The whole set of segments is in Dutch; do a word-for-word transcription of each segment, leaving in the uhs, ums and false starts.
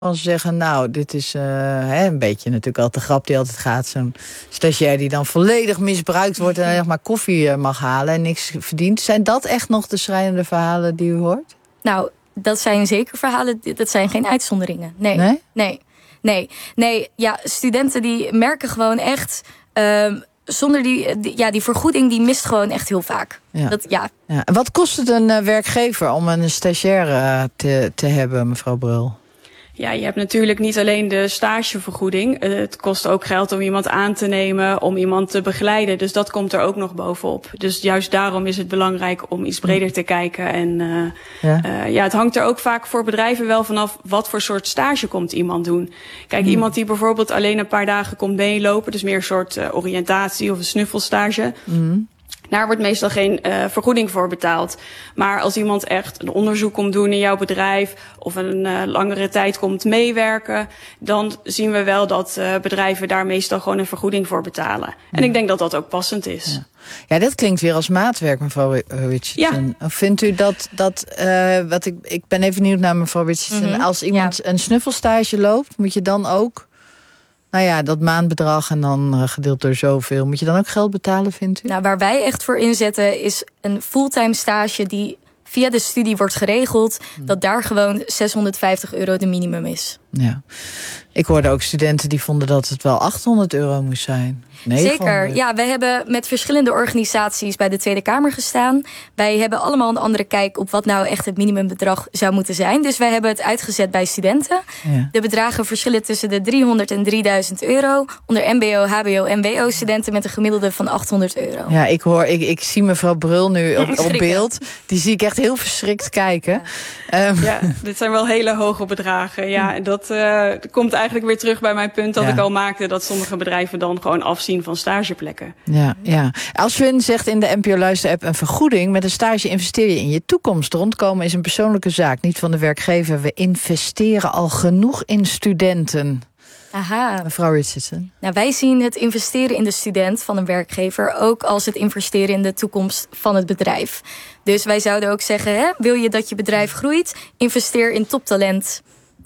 Als ze zeggen, nou, dit is uh, hè, een beetje natuurlijk altijd de grap die altijd gaat. Zo'n stagiair die dan volledig misbruikt wordt en alleen maar koffie uh, mag halen en niks verdient. Zijn dat echt nog de schrijnende verhalen die u hoort? Nou, dat zijn zeker verhalen, dat zijn geen uitzonderingen. Nee, nee, nee, nee. nee ja, studenten die merken gewoon echt... Uh, zonder die, die, ja, die vergoeding, die mist gewoon echt heel vaak. Ja. Dat, ja. Ja. En wat kost het een uh, werkgever om een stagiair uh, te, te hebben, mevrouw Brul? Ja, je hebt natuurlijk niet alleen de stagevergoeding. Uh, het kost ook geld om iemand aan te nemen, om iemand te begeleiden. Dus dat komt er ook nog bovenop. Dus juist daarom is het belangrijk om iets breder te kijken. En uh, ja. Uh, ja, het hangt er ook vaak voor bedrijven wel vanaf wat voor soort stage komt iemand doen. Kijk, mm. iemand die bijvoorbeeld alleen een paar dagen komt meelopen, dus meer een soort uh, oriëntatie of een snuffelstage. Mm. Daar wordt meestal geen uh, vergoeding voor betaald. Maar als iemand echt een onderzoek komt doen in jouw bedrijf of een uh, langere tijd komt meewerken, dan zien we wel dat uh, bedrijven daar meestal gewoon een vergoeding voor betalen. Ja. En ik denk dat dat ook passend is. Ja. Ja, dat klinkt weer als maatwerk, mevrouw Richardson. Ja. Of vindt u dat, dat uh, wat ik, ik ben even benieuwd naar mevrouw Richardson. Mm-hmm. Als iemand ja. een snuffelstage loopt, moet je dan ook... Nou ja, dat maandbedrag en dan uh, gedeeld door zoveel. Moet je dan ook geld betalen, vindt u? Nou, waar wij echt voor inzetten is een fulltime stage die via de studie wordt geregeld. Hmm. Dat daar gewoon zeshonderdvijftig euro de minimum is. Ja. Ik hoorde ook studenten die vonden dat het wel achthonderd euro moest zijn. negenhonderd. Zeker, ja, wij hebben met verschillende organisaties bij de Tweede Kamer gestaan. Wij hebben allemaal een andere kijk op wat nou echt het minimumbedrag zou moeten zijn. Dus wij hebben het uitgezet bij studenten. Ja. De bedragen verschillen tussen de driehonderd en drieduizend euro. Onder mbo, hbo en wo studenten met een gemiddelde van achthonderd euro. Ja, ik hoor, ik, ik zie mevrouw Brul nu op, op beeld. Die zie ik echt heel verschrikt kijken. Ja, um. ja dit zijn wel hele hoge bedragen. Ja, dat uh, komt eigenlijk weer terug bij mijn punt dat ja. ik al maakte, dat sommige bedrijven dan gewoon afzien van stageplekken. Ja, ja. Alswin zegt in de N P O Luister-app een vergoeding. Met een stage investeer je in je toekomst. Rondkomen is een persoonlijke zaak, niet van de werkgever. We investeren al genoeg in studenten. Aha. Mevrouw Richardson. Nou, wij zien het investeren in de student van een werkgever ook als het investeren in de toekomst van het bedrijf. Dus wij zouden ook zeggen, hè, wil je dat je bedrijf groeit, investeer in toptalent.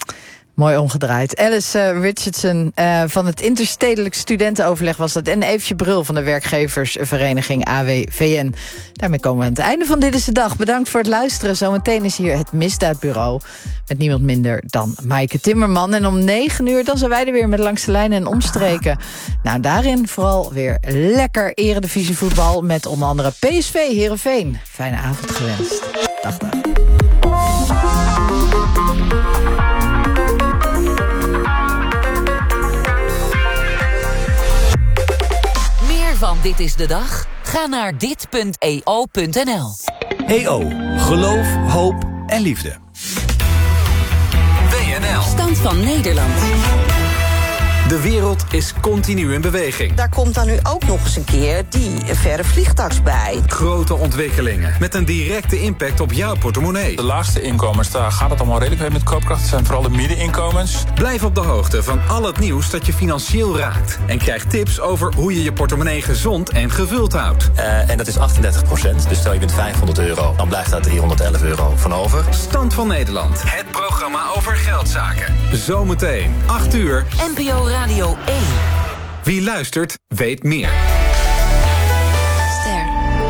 Mooi omgedraaid. Alice uh, Richardson uh, van het Interstedelijk Studentenoverleg was dat. En Eefje Brul van de werkgeversvereniging A W V N. Daarmee komen we aan het einde van Dit is de Dag. Bedankt voor het luisteren. Zometeen is hier het Misdaadbureau. Met niemand minder dan Maaike Timmerman. En om negen uur dan zijn wij er weer met Langs de Lijnen en Omstreken. Nou, daarin vooral weer lekker eredivisievoetbal. Met onder andere P S V Heerenveen. Fijne avond gewenst. Dag, dag. Van Dit is de Dag? Ga naar dit punt e o punt n l. E O. Geloof, hoop en liefde. W N L. Stand van Nederland. De wereld is continu in beweging. Daar komt dan nu ook nog eens een keer die verre vliegtax bij. Grote ontwikkelingen met een directe impact op jouw portemonnee. De laagste inkomens, daar gaat het allemaal redelijk mee met koopkracht. Het zijn vooral de middeninkomens. Blijf op de hoogte van al het nieuws dat je financieel raakt. En krijg tips over hoe je je portemonnee gezond en gevuld houdt. Uh, en dat is achtendertig procent. Dus stel je bent vijfhonderd euro, dan blijft daar driehonderdelf euro van over. Stand van Nederland. Het programma over geldzaken. Zometeen, acht uur. N P O Radio één. Wie luistert, weet meer. Ster.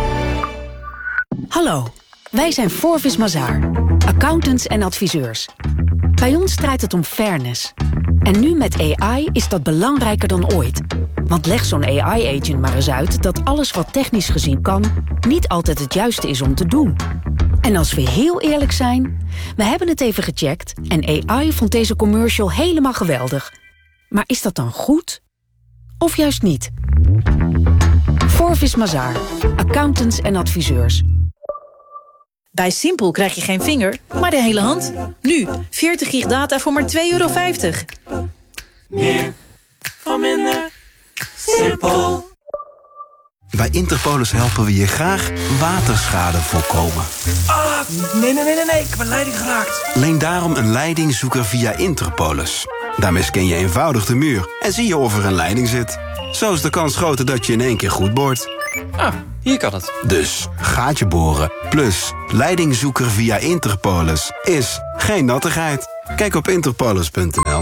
Hallo, wij zijn Forvis Mazars, accountants en adviseurs. Bij ons draait het om fairness. En nu met A I is dat belangrijker dan ooit. Want leg zo'n A I-agent maar eens uit dat alles wat technisch gezien kan, niet altijd het juiste is om te doen. En als we heel eerlijk zijn, we hebben het even gecheckt en A I vond deze commercial helemaal geweldig. Maar is dat dan goed? Of juist niet? Forvis Mazars, accountants en adviseurs. Bij Simpel krijg je geen vinger, maar de hele hand. Nu, veertig gig data voor maar twee euro vijftig. Meer van minder. Simpel. Bij Interpolis helpen we je graag waterschade voorkomen. Ah, nee, nee, nee, nee, ik heb een leiding geraakt. Leen daarom een leidingzoeker via Interpolis. Daarmee scan je eenvoudig de muur en zie je of er een leiding zit. Zo is de kans groter dat je in één keer goed boort. Ah, hier kan het. Dus gaatje boren plus leidingzoeker via Interpolis is geen nattigheid. Kijk op interpolis punt n l.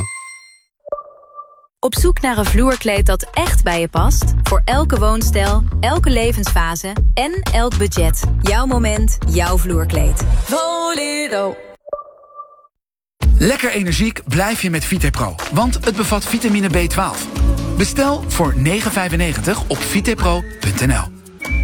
Op zoek naar een vloerkleed dat echt bij je past? Voor elke woonstijl, elke levensfase en elk budget. Jouw moment, jouw vloerkleed. Volero. Lekker energiek blijf je met Vitepro, want het bevat vitamine B twaalf. Bestel voor negen vijfennegentig op vitepro punt n l.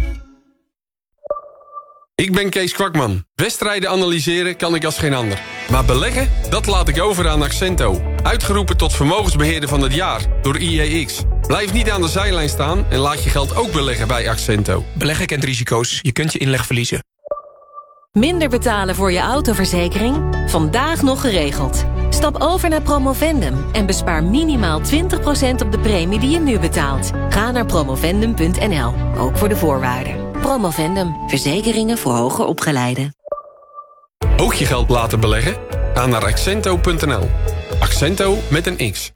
Ik ben Kees Kwakman. Wedstrijden analyseren kan ik als geen ander. Maar beleggen, dat laat ik over aan Accento. Uitgeroepen tot vermogensbeheerder van het jaar door I E X. Blijf niet aan de zijlijn staan en laat je geld ook beleggen bij Accento. Beleggen kent risico's. Je kunt je inleg verliezen. Minder betalen voor je autoverzekering? Vandaag nog geregeld. Stap over naar Promovendum en bespaar minimaal twintig procent op de premie die je nu betaalt. Ga naar promovendum punt n l, ook voor de voorwaarden. Promovendum, verzekeringen voor hoger opgeleiden. Ook je geld laten beleggen? Ga naar accento punt n l. Accento met een X.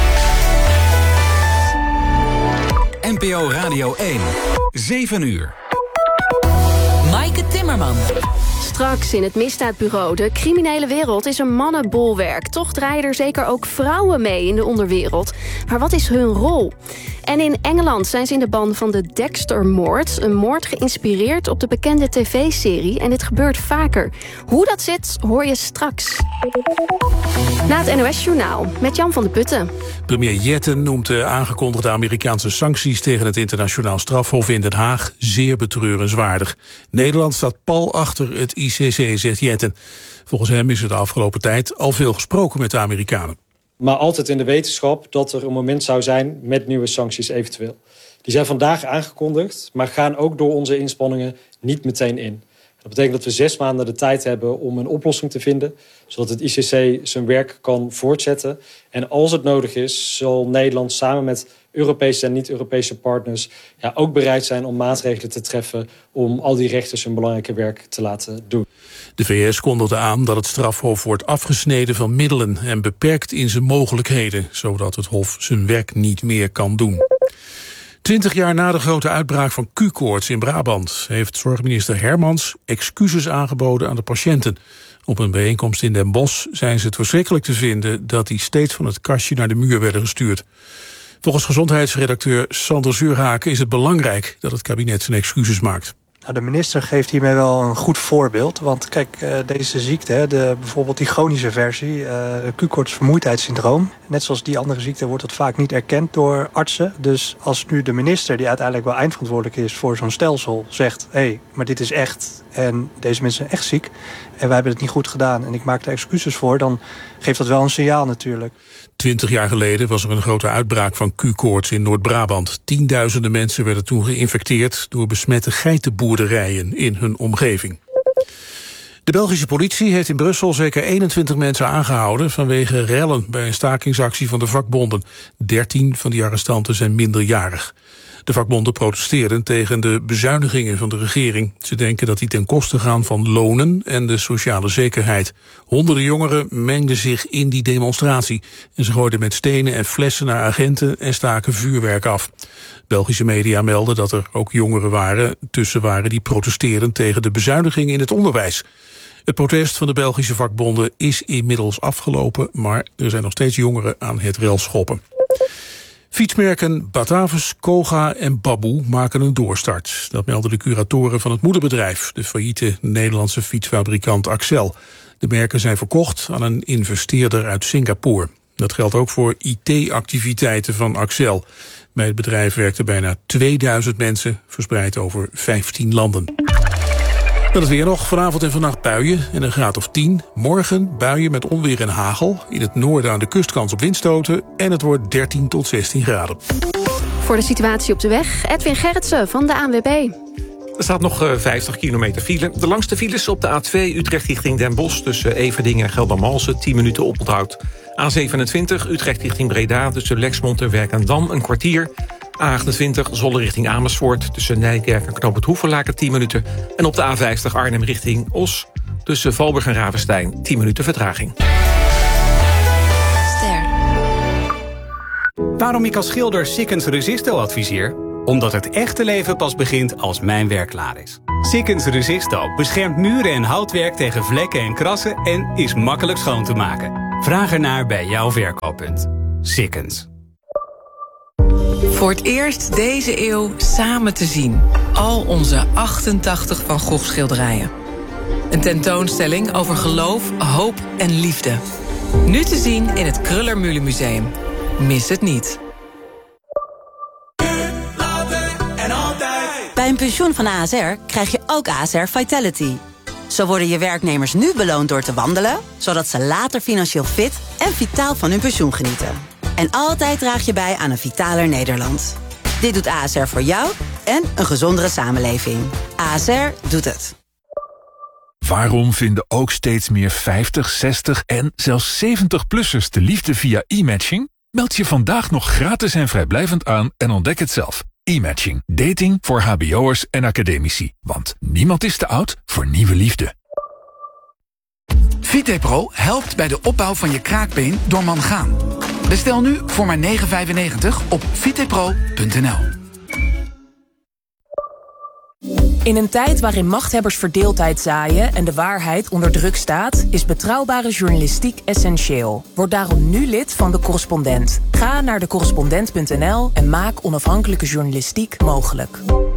N P O Radio één. zeven uur. Maaike Timmerman. Straks in het misdaadbureau. De criminele wereld is een mannenbolwerk. Toch draaien er zeker ook vrouwen mee in de onderwereld. Maar wat is hun rol? En in Engeland zijn ze in de ban van de Dexter-moord. Een moord geïnspireerd op de bekende tv-serie. En dit gebeurt vaker. Hoe dat zit, hoor je straks. Na het N O S-journaal met Jan van de Putten. Premier Jetten noemt de aangekondigde Amerikaanse sancties tegen het internationaal strafhof in Den Haag zeer betreurenswaardig. Nederland staat pal achter het I C C, zegt Jetten. Volgens hem is er de afgelopen tijd al veel gesproken met de Amerikanen. Maar altijd in de wetenschap dat er een moment zou zijn met nieuwe sancties eventueel. Die zijn vandaag aangekondigd, maar gaan ook door onze inspanningen niet meteen in. Dat betekent dat we zes maanden de tijd hebben om een oplossing te vinden, zodat het I C C zijn werk kan voortzetten. En als het nodig is, zal Nederland samen met Europese en niet-Europese partners ja, ook bereid zijn om maatregelen te treffen om al die rechters hun belangrijke werk te laten doen. De V S kondigde aan dat het strafhof wordt afgesneden van middelen en beperkt in zijn mogelijkheden, zodat het hof zijn werk niet meer kan doen. Twintig jaar na de grote uitbraak van Q-koorts in Brabant heeft zorgminister Hermans excuses aangeboden aan de patiënten. Op een bijeenkomst in Den Bosch zijn ze het verschrikkelijk te vinden dat die steeds van het kastje naar de muur werden gestuurd. Volgens gezondheidsredacteur Sander Zuurhaken is het belangrijk dat het kabinet zijn excuses maakt. Nou, de minister geeft hiermee wel een goed voorbeeld. Want kijk, uh, deze ziekte, de, bijvoorbeeld die chronische versie, uh, Q-koorts vermoeidheidssyndroom. Net zoals die andere ziekte wordt dat vaak niet erkend door artsen. Dus als nu de minister, die uiteindelijk wel eindverantwoordelijk is voor zo'n stelsel, zegt, hé, hey, maar dit is echt en deze mensen zijn echt ziek en wij hebben het niet goed gedaan en ik maak er excuses voor, dan geeft dat wel een signaal natuurlijk. Twintig jaar geleden was er een grote uitbraak van Q-koorts in Noord-Brabant. Tienduizenden mensen werden toen geïnfecteerd door besmette geitenboerderijen in hun omgeving. De Belgische politie heeft in Brussel zeker eenentwintig mensen aangehouden vanwege rellen bij een stakingsactie van de vakbonden. Dertien van die arrestanten zijn minderjarig. De vakbonden protesteerden tegen de bezuinigingen van de regering. Ze denken dat die ten koste gaan van lonen en de sociale zekerheid. Honderden jongeren mengden zich in die demonstratie. En ze gooiden met stenen en flessen naar agenten en staken vuurwerk af. Belgische media melden dat er ook jongeren waren, tussen waren die protesteerden tegen de bezuinigingen in het onderwijs. Het protest van de Belgische vakbonden is inmiddels afgelopen, maar er zijn nog steeds jongeren aan het railschoppen. Fietsmerken Batavus, Koga en Baboe maken een doorstart. Dat melden de curatoren van het moederbedrijf, de failliete Nederlandse fietsfabrikant Axel. De merken zijn verkocht aan een investeerder uit Singapore. Dat geldt ook voor I T-activiteiten van Axel. Bij het bedrijf werkten bijna tweeduizend mensen, verspreid over vijftien landen. Dan het weer nog. Vanavond en vannacht buien en een graad of tien. Morgen buien met onweer en hagel. In het noorden aan de kust kans op windstoten. En het wordt dertien tot zestien graden. Voor de situatie op de weg, Edwin Gerritsen van de A N W B. Er staat nog vijftig kilometer file. De langste files op de A twee Utrecht richting Den Bosch tussen Everdingen en Geldermalsen, tien minuten oponthoud. A zevenentwintig Utrecht richting Breda tussen Lexmond en Werkendam een kwartier. A achtentwintig Zwolle richting Amersfoort tussen Nijkerk en Knoop het Hoevenlaken tien minuten. En op de A vijftig Arnhem richting Os tussen Valburg en Ravenstein tien minuten vertraging. Waarom ik als schilder Sikkens Resisto adviseer? Omdat het echte leven pas begint als mijn werk klaar is. Sikkens Resisto beschermt muren en houtwerk tegen vlekken en krassen en is makkelijk schoon te maken. Vraag ernaar bij jouw verkooppunt. Sikkens. Voor het eerst deze eeuw samen te zien. Al onze achtentachtig Van Gogh schilderijen. Een tentoonstelling over geloof, hoop en liefde. Nu te zien in het Kröller-Müller Museum. Mis het niet. Bij een pensioen van A S R krijg je ook A S R Vitality. Zo worden je werknemers nu beloond door te wandelen, zodat ze later financieel fit en vitaal van hun pensioen genieten. En altijd draag je bij aan een vitaler Nederland. Dit doet A S R voor jou en een gezondere samenleving. A S R doet het. Waarom vinden ook steeds meer vijftig, zestig en zelfs zeventig-plussers de liefde via e-matching? Meld je vandaag nog gratis en vrijblijvend aan en ontdek het zelf. E-matching. Dating voor hbo'ers en academici. Want niemand is te oud voor nieuwe liefde. VitePro helpt bij de opbouw van je kraakbeen door mangaan. Bestel nu voor maar negen vijfennegentig op vitepro punt n l. In een tijd waarin machthebbers verdeeldheid zaaien en de waarheid onder druk staat, is betrouwbare journalistiek essentieel. Word daarom nu lid van De Correspondent. Ga naar de correspondent punt n l en maak onafhankelijke journalistiek mogelijk.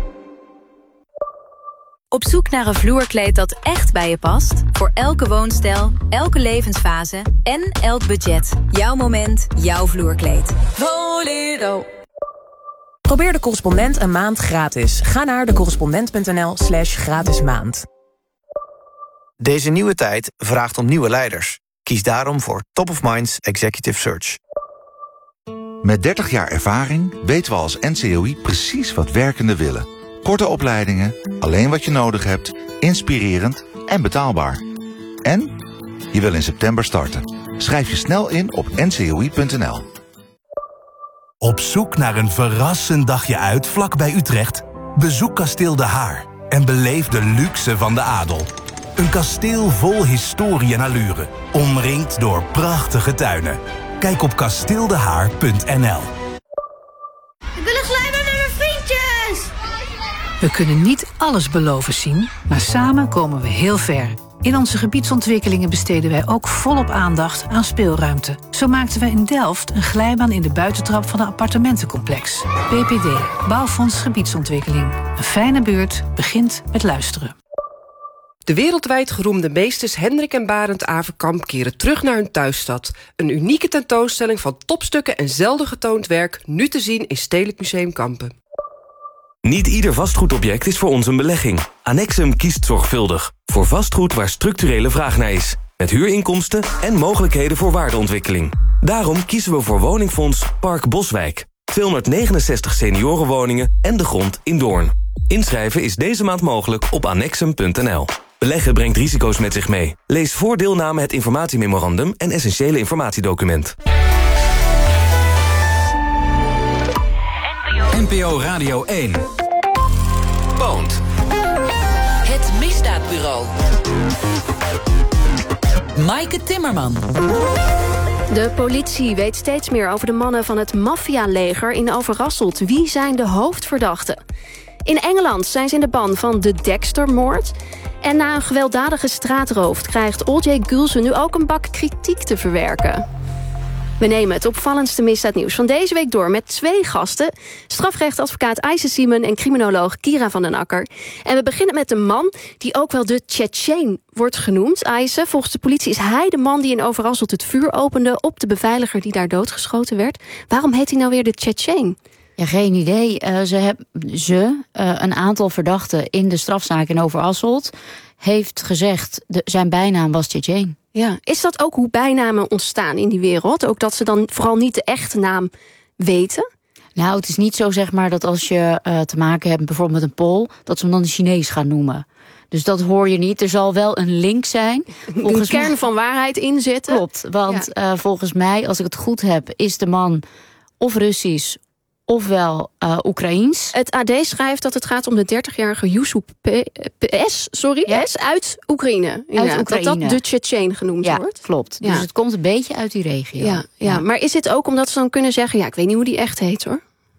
Op zoek naar een vloerkleed dat echt bij je past? Voor elke woonstijl, elke levensfase en elk budget. Jouw moment, jouw vloerkleed. Voledo. Probeer De Correspondent een maand gratis. Ga naar de correspondent punt n l slash gratis maand. Deze nieuwe tijd vraagt om nieuwe leiders. Kies daarom voor Top of Minds Executive Search. Met dertig jaar ervaring weten we als N C O I precies wat werkenden willen. Korte opleidingen, alleen wat je nodig hebt, inspirerend en betaalbaar. En je wil in september starten. Schrijf je snel in op n c o i punt n l. Op zoek naar een verrassend dagje uit vlakbij Utrecht? Bezoek Kasteel De Haar en beleef de luxe van de adel. Een kasteel vol historie en allure, omringd door prachtige tuinen. Kijk op kasteel de haar punt n l. Ik wil een glijbaan met mijn vriendjes! We kunnen niet alles beloven zien, maar samen komen we heel ver. In onze gebiedsontwikkelingen besteden wij ook volop aandacht aan speelruimte. Zo maakten we in Delft een glijbaan in de buitentrap van een appartementencomplex. B P D, Bouwfonds Gebiedsontwikkeling. Een fijne buurt begint met luisteren. De wereldwijd geroemde meesters Hendrik en Barend Averkamp keren terug naar hun thuisstad. Een unieke tentoonstelling van topstukken en zelden getoond werk, nu te zien in Stedelijk Museum Kampen. Niet ieder vastgoedobject is voor ons een belegging. Annexum kiest zorgvuldig voor vastgoed waar structurele vraag naar is. Met huurinkomsten en mogelijkheden voor waardeontwikkeling. Daarom kiezen we voor woningfonds Park Boswijk. tweehonderdnegenenzestig seniorenwoningen en de grond in Doorn. Inschrijven is deze maand mogelijk op annexum punt n l. Beleggen brengt risico's met zich mee. Lees voor deelname het informatiememorandum en essentiële informatiedocument. N P O Radio één. Poont. Het Misdaadbureau. Maaike Timmerman. De politie weet steeds meer over de mannen van het maffialeger in Overasselt. Wie zijn de hoofdverdachten? In Engeland zijn ze in de ban van de Dexter-moord. En na een gewelddadige straatroof krijgt O J Gulsen nu ook een bak kritiek te verwerken. We nemen het opvallendste misdaadnieuws van deze week door met twee gasten. Strafrechtadvocaat Ayse Simon en criminoloog Kira van den Akker. En we beginnen met een man die ook wel de Tsjetsjeen wordt genoemd. Ayse, volgens de politie is hij de man die in Overasselt het vuur opende op de beveiliger die daar doodgeschoten werd. Waarom heet hij nou weer de Tsjetsjeen? Ja, geen idee. Uh, ze hebben ze, uh, een aantal verdachten in de strafzaak in Overasselt heeft gezegd, de, zijn bijnaam was Tsjetsjeen. Ja, is dat ook hoe bijnamen ontstaan in die wereld? Ook dat ze dan vooral niet de echte naam weten? Nou, het is niet zo, zeg maar, dat als je uh, te maken hebt bijvoorbeeld met een Pool, dat ze hem dan de Chinees gaan noemen. Dus dat hoor je niet. Er zal wel een link zijn. Volgens een kern mij, van waarheid in zitten. Klopt, want ja. uh, volgens mij, als ik het goed heb, is de man of Russisch ofwel uh, Oekraïens. Het A D schrijft dat het gaat om de dertigjarige Yusuf S, sorry, ja. S uit Oekraïne. Uit Oekraïne. Dat dat de Tsjetsjeen genoemd ja, wordt. Klopt. Ja. Dus het komt een beetje uit die regio. Ja, ja. ja, maar is het ook omdat ze dan kunnen zeggen, ja, ik weet niet hoe die echt heet hoor?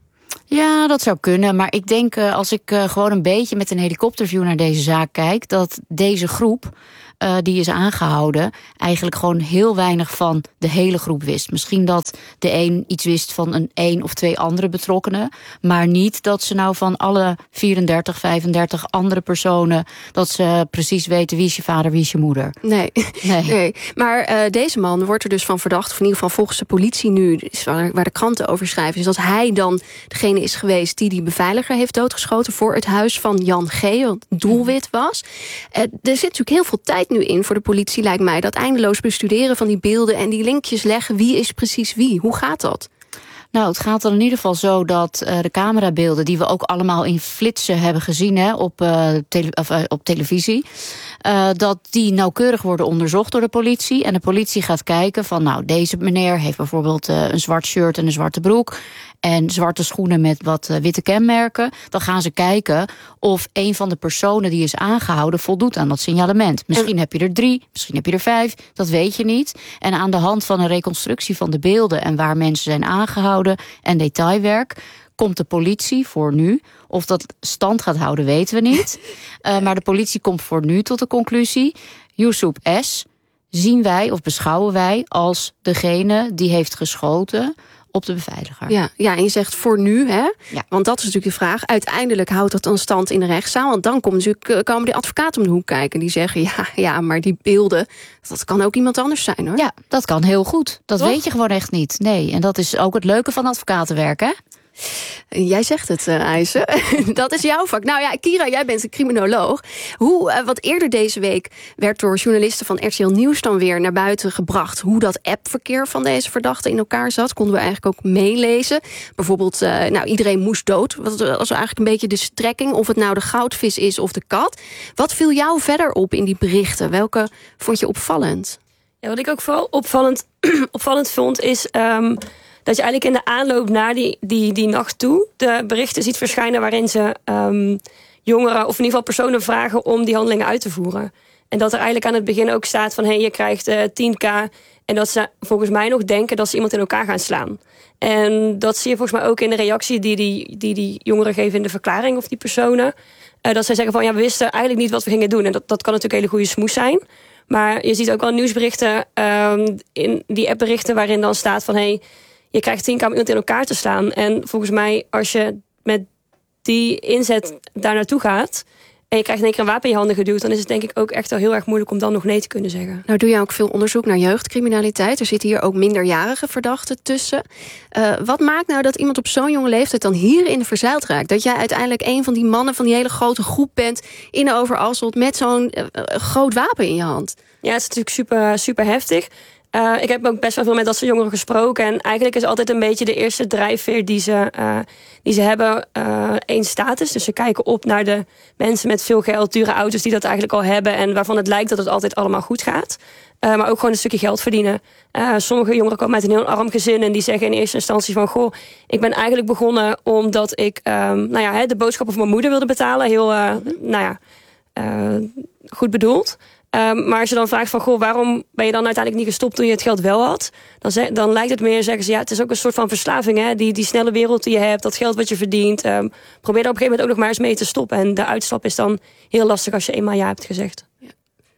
Ja, dat zou kunnen. Maar ik denk, uh, als ik uh, gewoon een beetje met een helikopterview naar deze zaak kijk, dat deze groep Uh, die is aangehouden, eigenlijk gewoon heel weinig van de hele groep wist. Misschien dat de een iets wist van een één of twee andere betrokkenen, maar niet dat ze nou van alle vierendertig, vijfendertig andere personen, dat ze precies weten wie is je vader, wie is je moeder. Nee, nee. nee. Maar uh, deze man wordt er dus van verdacht, of in ieder geval volgens de politie nu, waar, waar de kranten over schrijven, is dat hij dan degene is geweest die die beveiliger heeft doodgeschoten voor het huis van Jan G., wat doelwit was. Uh, er zit natuurlijk heel veel tijd nu in voor de politie, lijkt mij, dat eindeloos bestuderen van die beelden en die linkjes leggen. Wie is precies wie? Hoe gaat dat? Nou, het gaat dan in ieder geval zo dat uh, de camerabeelden, die we ook allemaal in flitsen hebben gezien hè, op, uh, tele- of, uh, op televisie, uh, dat die nauwkeurig worden onderzocht door de politie. En de politie gaat kijken van, nou, deze meneer heeft bijvoorbeeld uh, een zwart shirt en een zwarte broek en zwarte schoenen met wat uh, witte kenmerken. Dan gaan ze kijken of een van de personen die is aangehouden voldoet aan dat signalement. Misschien en... heb je er drie, misschien heb je er vijf, dat weet je niet. En aan de hand van een reconstructie van de beelden en waar mensen zijn aangehouden en detailwerk, komt de politie voor nu, of dat stand gaat houden weten we niet. uh, maar de politie komt voor nu tot de conclusie, Youssouf S. zien wij of beschouwen wij als degene die heeft geschoten op de beveiliger. Ja, ja, en je zegt voor nu, hè? Ja. Want dat is natuurlijk de vraag. Uiteindelijk houdt dat dan stand in de rechtszaal. Want dan komen, natuurlijk, komen de advocaten om de hoek kijken. Die zeggen, ja, ja, maar die beelden, dat kan ook iemand anders zijn, hoor. Ja, dat kan heel goed. Dat Toch? weet je gewoon echt niet. Nee, en dat is ook het leuke van advocatenwerk, hè? Jij zegt het, uh, IJzer. Dat is jouw vak. Nou ja, Kira, jij bent een criminoloog. Hoe, uh, wat eerder deze week werd door journalisten van R T L Nieuws dan weer naar buiten gebracht hoe dat appverkeer van deze verdachten in elkaar zat, konden we eigenlijk ook meelezen. Bijvoorbeeld, uh, nou, iedereen moest dood. Dat was eigenlijk een beetje de strekking, of het nou de goudvis is of de kat. Wat viel jou verder op in die berichten? Welke vond je opvallend? Ja, wat ik ook vooral opvallend, opvallend vond, is Um... dat je eigenlijk in de aanloop naar die, die, die nacht toe de berichten ziet verschijnen waarin ze um, jongeren of in ieder geval personen vragen om die handelingen uit te voeren. En dat er eigenlijk aan het begin ook staat van, hé, hey, je krijgt uh, tien k. En dat ze volgens mij nog denken dat ze iemand in elkaar gaan slaan. En dat zie je volgens mij ook in de reactie die die, die, die jongeren geven in de verklaring of die personen. Uh, dat zij zeggen van, ja, we wisten eigenlijk niet wat we gingen doen. En dat, dat kan natuurlijk een hele goede smoes zijn. Maar je ziet ook wel nieuwsberichten, um, in die appberichten waarin dan staat van, hé, hey, je krijgt tien k om iemand in elkaar te slaan. En volgens mij, als je met die inzet daar naartoe gaat en je krijgt in één keer een wapen in je handen geduwd, dan is het denk ik ook echt wel heel erg moeilijk om dan nog nee te kunnen zeggen. Nou doe jij ook veel onderzoek naar jeugdcriminaliteit. Er zitten hier ook minderjarige verdachten tussen. Uh, wat maakt nou dat iemand op zo'n jonge leeftijd dan hierin verzeild raakt? Dat jij uiteindelijk een van die mannen van die hele grote groep bent in Overasselt met zo'n uh, groot wapen in je hand? Ja, het is natuurlijk super, super heftig. Uh, ik heb ook best wel veel met dat soort jongeren gesproken. En eigenlijk is altijd een beetje de eerste drijfveer die ze, uh, die ze hebben uh, één status. Dus ze kijken op naar de mensen met veel geld, dure auto's die dat eigenlijk al hebben en waarvan het lijkt dat het altijd allemaal goed gaat. Uh, maar ook gewoon een stukje geld verdienen. Uh, sommige jongeren komen uit een heel arm gezin en die zeggen in eerste instantie van, goh, ik ben eigenlijk begonnen omdat ik um, nou ja, de boodschappen voor mijn moeder wilde betalen. Heel uh, nou ja, uh, goed bedoeld. Um, maar als je dan vraagt van, goh, waarom ben je dan uiteindelijk niet gestopt toen je het geld wel had? Dan, ze, dan lijkt het meer, zeggen ze, ja, het is ook een soort van verslaving, hè? Die, die snelle wereld die je hebt, dat geld wat je verdient. Um, probeer daar op een gegeven moment ook nog maar eens mee te stoppen. En de uitstap is dan heel lastig als je eenmaal ja hebt gezegd. Ja.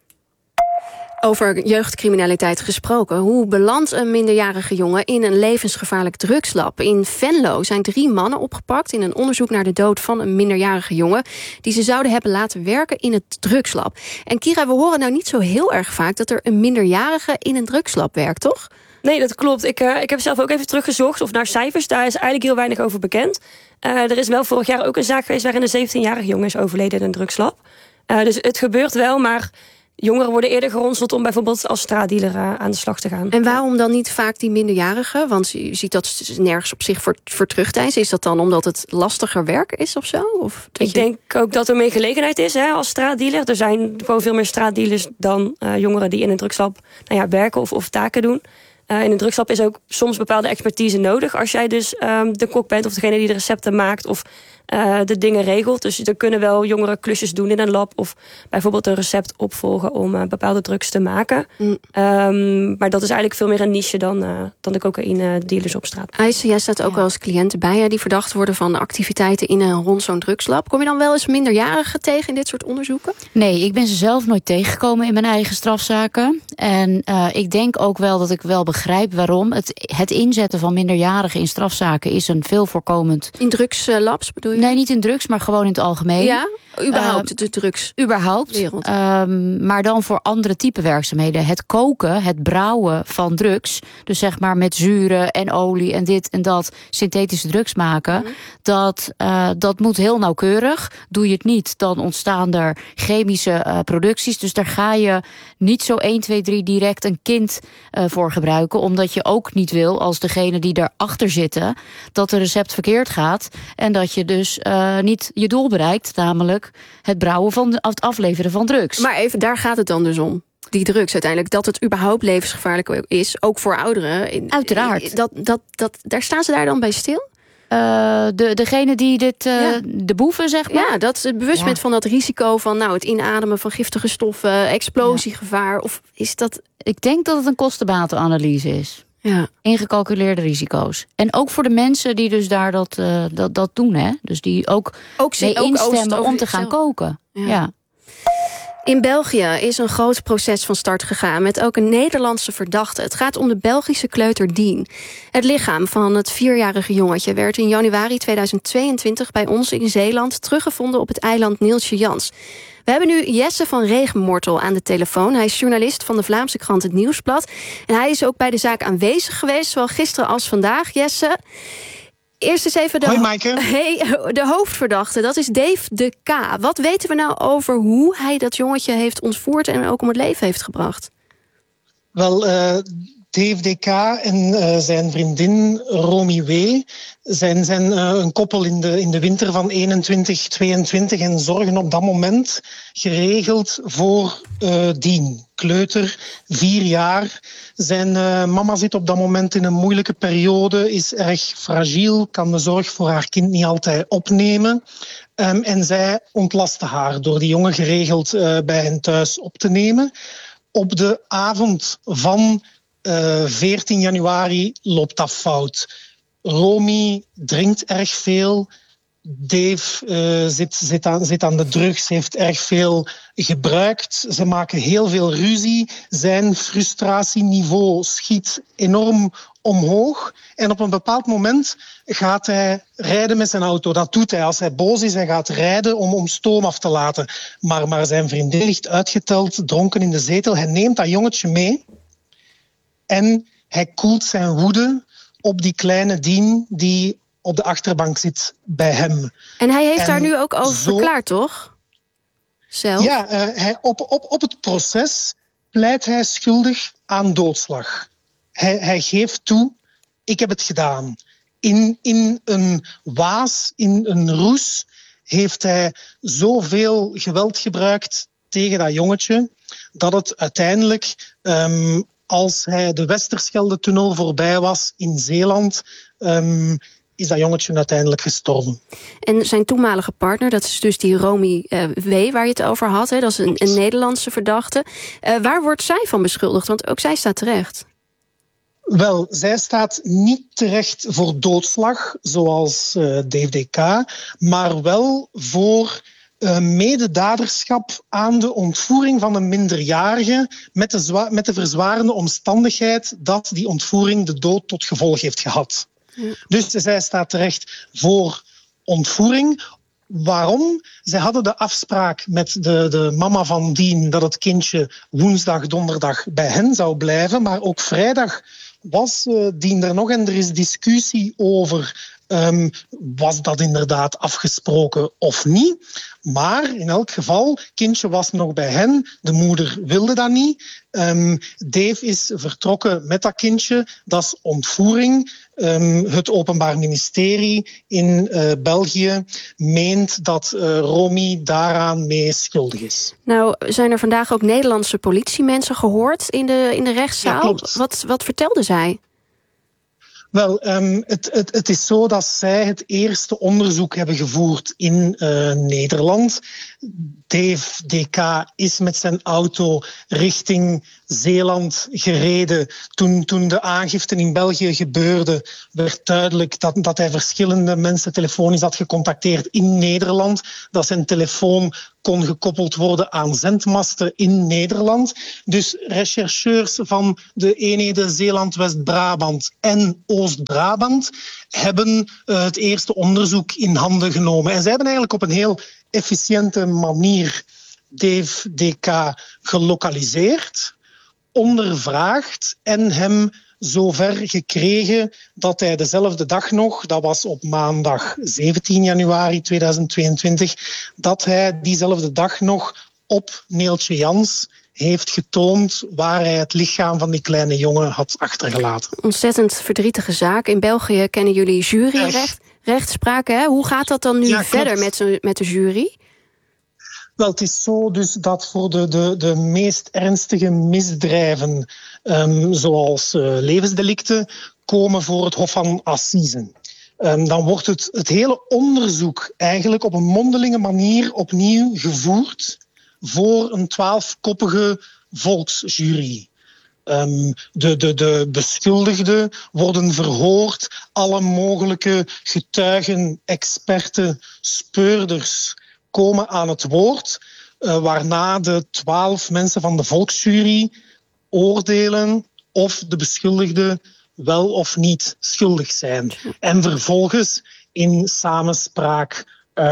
Over jeugdcriminaliteit gesproken. Hoe belandt een minderjarige jongen in een levensgevaarlijk drugslab? In Venlo zijn drie mannen opgepakt in een onderzoek naar de dood van een minderjarige jongen die ze zouden hebben laten werken in het drugslab. En Kira, we horen nou niet zo heel erg vaak dat er een minderjarige in een drugslab werkt, toch? Nee, dat klopt. Ik, uh, ik heb zelf ook even teruggezocht of naar cijfers. Daar is eigenlijk heel weinig over bekend. Uh, er is wel vorig jaar ook een zaak geweest waarin een zeventienjarige jongen is overleden in een drugslab. Uh, dus het gebeurt wel, maar jongeren worden eerder geronseld om bijvoorbeeld als straatdealer uh, aan de slag te gaan. En waarom dan niet vaak die minderjarigen? Want je ziet dat nergens op zich voor, voor terugtijds. Is dat dan omdat het lastiger werk is of zo? Of ik je... denk ook dat er meer gelegenheid is, hè, als straatdealer. Er zijn gewoon veel meer straatdealers dan uh, jongeren die in een drugslab nou ja, werken of, of taken doen. Uh, in een drugslab is ook soms bepaalde expertise nodig. Als jij dus um, de kok bent of degene die de recepten maakt of uh, de dingen regelt. Dus er kunnen wel jongeren klusjes doen in een lab of bijvoorbeeld een recept opvolgen om uh, bepaalde drugs te maken. Mm. Um, maar dat is eigenlijk veel meer een niche dan, uh, dan de cocaïne dealers op straat. Aïssa, jij staat ook ja. wel eens cliënten bij hè, die verdacht worden van activiteiten in en rond zo'n drugslab. Kom je dan wel eens minderjarigen tegen in dit soort onderzoeken? Nee, ik ben ze zelf nooit tegengekomen in mijn eigen strafzaken. En uh, ik denk ook wel dat ik wel begrijp waarom. Het, het inzetten van minderjarigen in strafzaken is een veel voorkomend... In drugslabs bedoel je? Nee, niet in drugs, maar gewoon in het algemeen. Ja, überhaupt uh, de drugs. Überhaupt. Um, maar dan voor andere type werkzaamheden. Het koken, het brouwen van drugs. Dus zeg maar met zuren en olie en dit en dat. Synthetische drugs maken. Mm. Dat, uh, dat moet heel nauwkeurig. Doe je het niet, dan ontstaan er chemische uh, producties. Dus daar ga je niet zo één, twee, drie direct een kind uh, voor gebruiken. Omdat je ook niet wil, als degene die daarachter zitten, dat het recept verkeerd gaat. En dat je dus uh, niet je doel bereikt. Namelijk het brouwen van, het afleveren van drugs. Maar even, daar gaat het dan dus om. Die drugs uiteindelijk, dat het überhaupt levensgevaarlijk is, ook voor ouderen. Uiteraard. Dat, dat, dat, daar staan ze daar dan bij stil? Uh, de, degene die dit, uh, ja. de boeven, zeg maar? Ja, dat het bewust bent ja. van dat risico van nou, het inademen van giftige stoffen, explosiegevaar. Ja. Of is dat... Ik denk dat het een kostenbatenanalyse is. Ja. Ingecalculeerde risico's. En ook voor de mensen die dus daar dat, uh, dat, dat doen, hè? Dus die ook, ook mee ook instemmen om te gaan zelf. koken. Ja. ja. In België is een groot proces van start gegaan met ook een Nederlandse verdachte. Het gaat om de Belgische kleuter Dien. Het lichaam van het vierjarige jongetje werd in januari tweeduizend tweeëntwintig bij ons in Zeeland teruggevonden op het eiland Neeltje Jans. We hebben nu Jesse van Regenmortel aan de telefoon. Hij is journalist van de Vlaamse krant Het Nieuwsblad. En hij is ook bij de zaak aanwezig geweest, zowel gisteren als vandaag. Jesse, eerst eens even de, Hoi, Maaike. Hey, de hoofdverdachte, dat is Dave de K. Wat weten we nou over hoe hij dat jongetje heeft ontvoerd en ook om het leven heeft gebracht? Wel, uh, Dave de K en uh, zijn vriendin Romy W. zijn, zijn uh, een koppel in de, in de winter van eenentwintig tweeëntwintig en zorgen op dat moment geregeld voor uh, Dien. Kleuter, vier jaar. Zijn uh, mama zit op dat moment in een moeilijke periode, is erg fragiel, kan de zorg voor haar kind niet altijd opnemen. Um, en zij ontlastte haar door die jongen geregeld uh, bij hen thuis op te nemen. Op de avond van uh, veertien januari loopt dat fout. Romy drinkt erg veel. Dave uh, zit, zit, aan, zit aan de drugs, heeft erg veel gebruikt. Ze maken heel veel ruzie. Zijn frustratieniveau schiet enorm omhoog. En op een bepaald moment gaat hij rijden met zijn auto. Dat doet hij als hij boos is. Hij gaat rijden om, om stoom af te laten. Maar, maar zijn vriendin ligt uitgeteld, dronken in de zetel. Hij neemt dat jongetje mee. En hij koelt zijn woede op die kleine Dien die op de achterbank zit bij hem. En hij heeft en daar nu ook over zo, verklaard, toch? Zelf? Ja, uh, hij, op, op, op het proces pleit hij schuldig aan doodslag. Hij, hij geeft toe, ik heb het gedaan. In, in een waas, in een roes, heeft hij zoveel geweld gebruikt tegen dat jongetje, dat het uiteindelijk, um, als hij de Westerschelde-tunnel voorbij was in Zeeland, um, is dat jongetje uiteindelijk gestorven. En zijn toenmalige partner, dat is dus die Romy uh, W. waar je het over had, hè? Dat is een, een Nederlandse verdachte. Uh, waar wordt zij van beschuldigd? Want ook zij staat terecht. Wel, zij staat niet terecht voor doodslag, zoals uh, Dave de K, maar wel voor uh, mededaderschap aan de ontvoering van een minderjarige met de, zwa- met de verzwarende omstandigheid dat die ontvoering de dood tot gevolg heeft gehad. Ja. Dus zij staat terecht voor ontvoering. Waarom? Zij hadden de afspraak met de, de mama van Dien dat het kindje woensdag, donderdag bij hen zou blijven. Maar ook vrijdag was uh, Dien er nog en er is discussie over um, was dat inderdaad afgesproken of niet. Maar in elk geval, het kindje was nog bij hen. De moeder wilde dat niet. Um, Dave is vertrokken met dat kindje. Dat is ontvoering. Um, het Openbaar Ministerie in uh, België meent dat uh, Romy daaraan mee schuldig is. Nou, zijn er vandaag ook Nederlandse politiemensen gehoord in de, in de rechtszaal? Ja, klopt. Wat, wat vertelden zij? Wel, um, het, het, het is zo dat zij het eerste onderzoek hebben gevoerd in uh, Nederland. Dave D K is met zijn auto richting Zeeland gereden. Toen, toen de aangifte in België gebeurde, werd duidelijk dat, dat hij verschillende mensen telefonisch had gecontacteerd in Nederland. Dat zijn telefoon kon gekoppeld worden aan zendmasten in Nederland. Dus rechercheurs van de eenheden Zeeland-West-Brabant en Oost-Brabant hebben uh, het eerste onderzoek in handen genomen. En zij hebben eigenlijk op een heel efficiënte manier Dave D K gelokaliseerd, ondervraagd en hem zover gekregen dat hij dezelfde dag nog, dat was op maandag zeventien januari tweeduizend tweeëntwintig, dat hij diezelfde dag nog op Neeltje Jans heeft getoond waar hij het lichaam van die kleine jongen had achtergelaten. Ontzettend verdrietige zaak. In België kennen jullie juryrecht, rechtspraak. Hè? Hoe gaat dat dan nu ja, verder met, zo, met de jury? Wel, het is zo dus dat voor de, de, de meest ernstige misdrijven, um, zoals uh, levensdelicten, komen voor het Hof van Assisen. Um, dan wordt het, het hele onderzoek eigenlijk op een mondelinge manier opnieuw gevoerd voor een twaalfkoppige volksjury. Um, de, de, de beschuldigden worden verhoord, alle mogelijke getuigen, experten, speurders komen aan het woord, uh, waarna de twaalf mensen van de volksjury oordelen of de beschuldigden wel of niet schuldig zijn. En vervolgens in samenspraak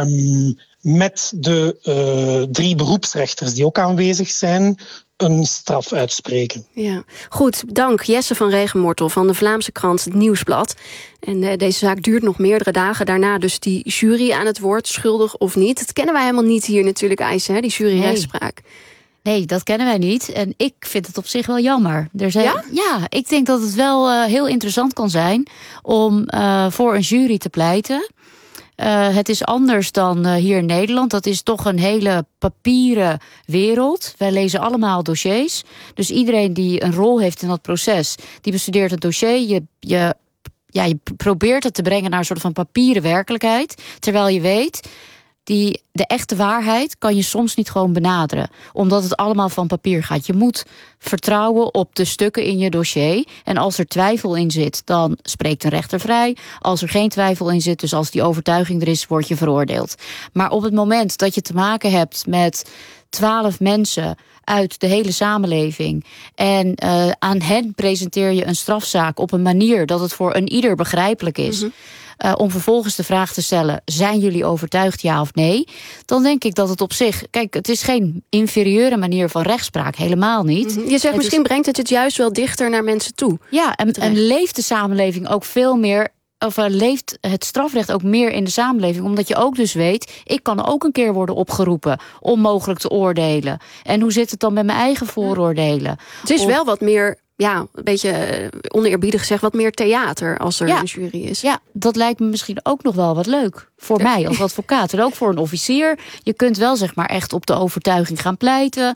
um, met de uh, drie beroepsrechters die ook aanwezig zijn, een straf uitspreken. Ja, goed. Dank Jesse van Regenmortel van de Vlaamse krant Het Nieuwsblad. En uh, deze zaak duurt nog meerdere dagen. Daarna dus die jury aan het woord, schuldig of niet. Dat kennen wij helemaal niet hier natuurlijk, IJs, hè, die juryrechtspraak. Nee. nee, dat kennen wij niet. En ik vind het op zich wel jammer. Er zijn, ja? ja, ik denk dat het wel uh, heel interessant kan zijn om uh, voor een jury te pleiten. Uh, het is anders dan uh, hier in Nederland. Dat is toch een hele papieren wereld. Wij lezen allemaal dossiers. Dus iedereen die een rol heeft in dat proces, die bestudeert het dossier. Je, je, ja, je probeert het te brengen naar een soort van papieren werkelijkheid. Terwijl je weet, die, de echte waarheid kan je soms niet gewoon benaderen. Omdat het allemaal van papier gaat. Je moet vertrouwen op de stukken in je dossier. En als er twijfel in zit, dan spreekt een rechter vrij. Als er geen twijfel in zit, dus als die overtuiging er is, word je veroordeeld. Maar op het moment dat je te maken hebt met twaalf mensen uit de hele samenleving en uh, aan hen presenteer je een strafzaak op een manier dat het voor een ieder begrijpelijk is, mm-hmm. Uh, om vervolgens de vraag te stellen, zijn jullie overtuigd, ja of nee? Dan denk ik dat het op zich, kijk, het is geen inferieure manier van rechtspraak, helemaal niet. Mm-hmm. Je zegt het misschien is, brengt het het juist wel dichter naar mensen toe. Ja, en, en leeft de samenleving ook veel meer, of uh, leeft het strafrecht ook meer in de samenleving, omdat je ook dus weet, ik kan ook een keer worden opgeroepen om mogelijk te oordelen. En hoe zit het dan met mijn eigen vooroordelen? Het is of, wel wat meer, ja, een beetje oneerbiedig gezegd, wat meer theater als er ja, een jury is. Ja, dat lijkt me misschien ook nog wel wat leuk. Voor mij als advocaat en ook voor een officier. Je kunt wel zeg maar echt op de overtuiging gaan pleiten.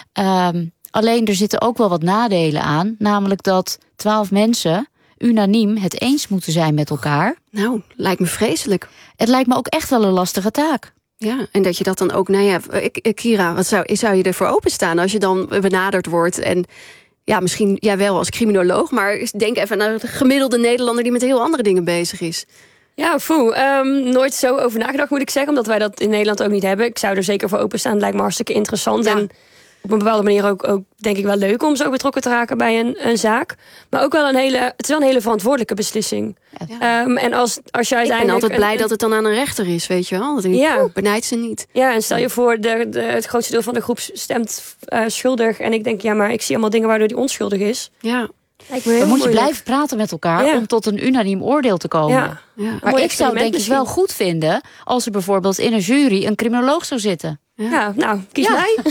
Um, alleen er zitten ook wel wat nadelen aan. Namelijk dat twaalf mensen unaniem het eens moeten zijn met elkaar. Nou, lijkt me vreselijk. Het lijkt me ook echt wel een lastige taak. Ja, en dat je dat dan ook, nou ja, Kira, wat zou, zou je ervoor openstaan als je dan benaderd wordt en ja, misschien jij wel als criminoloog, maar denk even naar de gemiddelde Nederlander die met heel andere dingen bezig is. Ja, foe. Um, nooit zo over nagedacht, moet ik zeggen, omdat wij dat in Nederland ook niet hebben. Ik zou er zeker voor openstaan. Het lijkt me hartstikke interessant. Ja. En op een bepaalde manier ook, ook, denk ik, wel leuk om zo betrokken te raken bij een, een zaak. Maar ook wel een hele, het is wel een hele verantwoordelijke beslissing. Ja. Um, en als, als je uiteindelijk, ik ben altijd blij een, dat het dan aan een rechter is, weet je wel. Dat ik ja. oh, benijd ze niet. Ja, en stel je voor, de, de, het grootste deel van de groep stemt uh, schuldig. En ik denk, ja, maar ik zie allemaal dingen waardoor die onschuldig is. Ja. Dan moet je blijven praten met elkaar ja. om tot een unaniem oordeel te komen. Ja. Ja. Maar ik zou denk ik wel goed vinden als er bijvoorbeeld in een jury een criminoloog zou zitten. Ja, ja nou, kies ja. mij.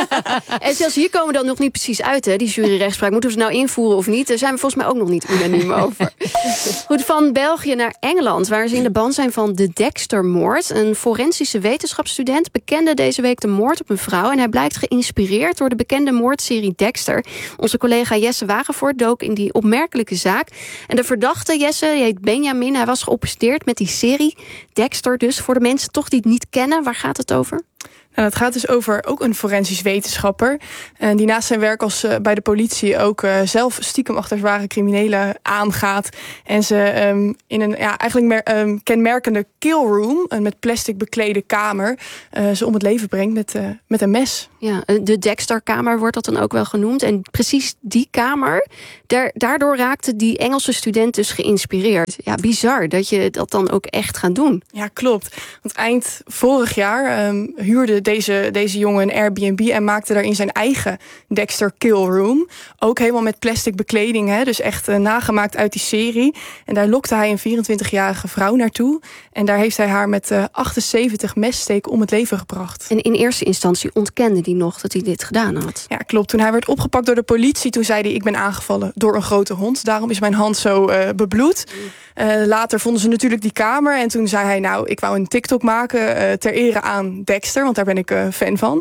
En zelfs hier komen we dan nog niet precies uit, hè, die juryrechtspraak. Moeten we ze nou invoeren of niet? Daar zijn we volgens mij ook nog niet unaniem over. Goed, van België naar Engeland, waar ze in de ban zijn van de Dexter-moord. Een forensische wetenschapsstudent bekende deze week de moord op een vrouw. En hij blijkt geïnspireerd door de bekende moordserie Dexter. Onze collega Jesse Wagevoort dook in die opmerkelijke zaak. En de verdachte, Jesse, die heet Benjamin. Hij was geobsedeerd met die serie Dexter. Dus voor de mensen toch die het niet kennen, waar gaat het over? Nou, het gaat dus over ook een forensisch wetenschapper. En die naast zijn werk als uh, bij de politie ook uh, zelf stiekem achter zware criminelen aangaat. En ze um, in een ja, eigenlijk mer- um, kenmerkende killroom, een met plastic beklede kamer, uh, ze om het leven brengt met, uh, met een mes. Ja, de Dexter-kamer wordt dat dan ook wel genoemd. En precies die kamer, daar, daardoor raakte die Engelse student dus geïnspireerd. Ja, bizar dat je dat dan ook echt gaat doen. Ja, klopt. Want eind vorig jaar um, huurde deze, deze jongen een Airbnb en maakte daarin zijn eigen Dexter Kill Room. Ook helemaal met plastic bekleding, hè, dus echt uh, nagemaakt uit die serie. En daar lokte hij een vierentwintigjarige vrouw naartoe. En daar heeft hij haar met uh, achtenzeventig messteken om het leven gebracht. En in eerste instantie ontkende hij nog dat hij dit gedaan had. Ja, klopt. Toen hij werd opgepakt door de politie, toen zei hij: ik ben aangevallen door een grote hond. Daarom is mijn hand zo uh, bebloed. Uh, later vonden ze natuurlijk die kamer. En toen zei hij: nou, ik wou een TikTok maken uh, ter ere aan Dexter, want daar ben ik uh, fan van.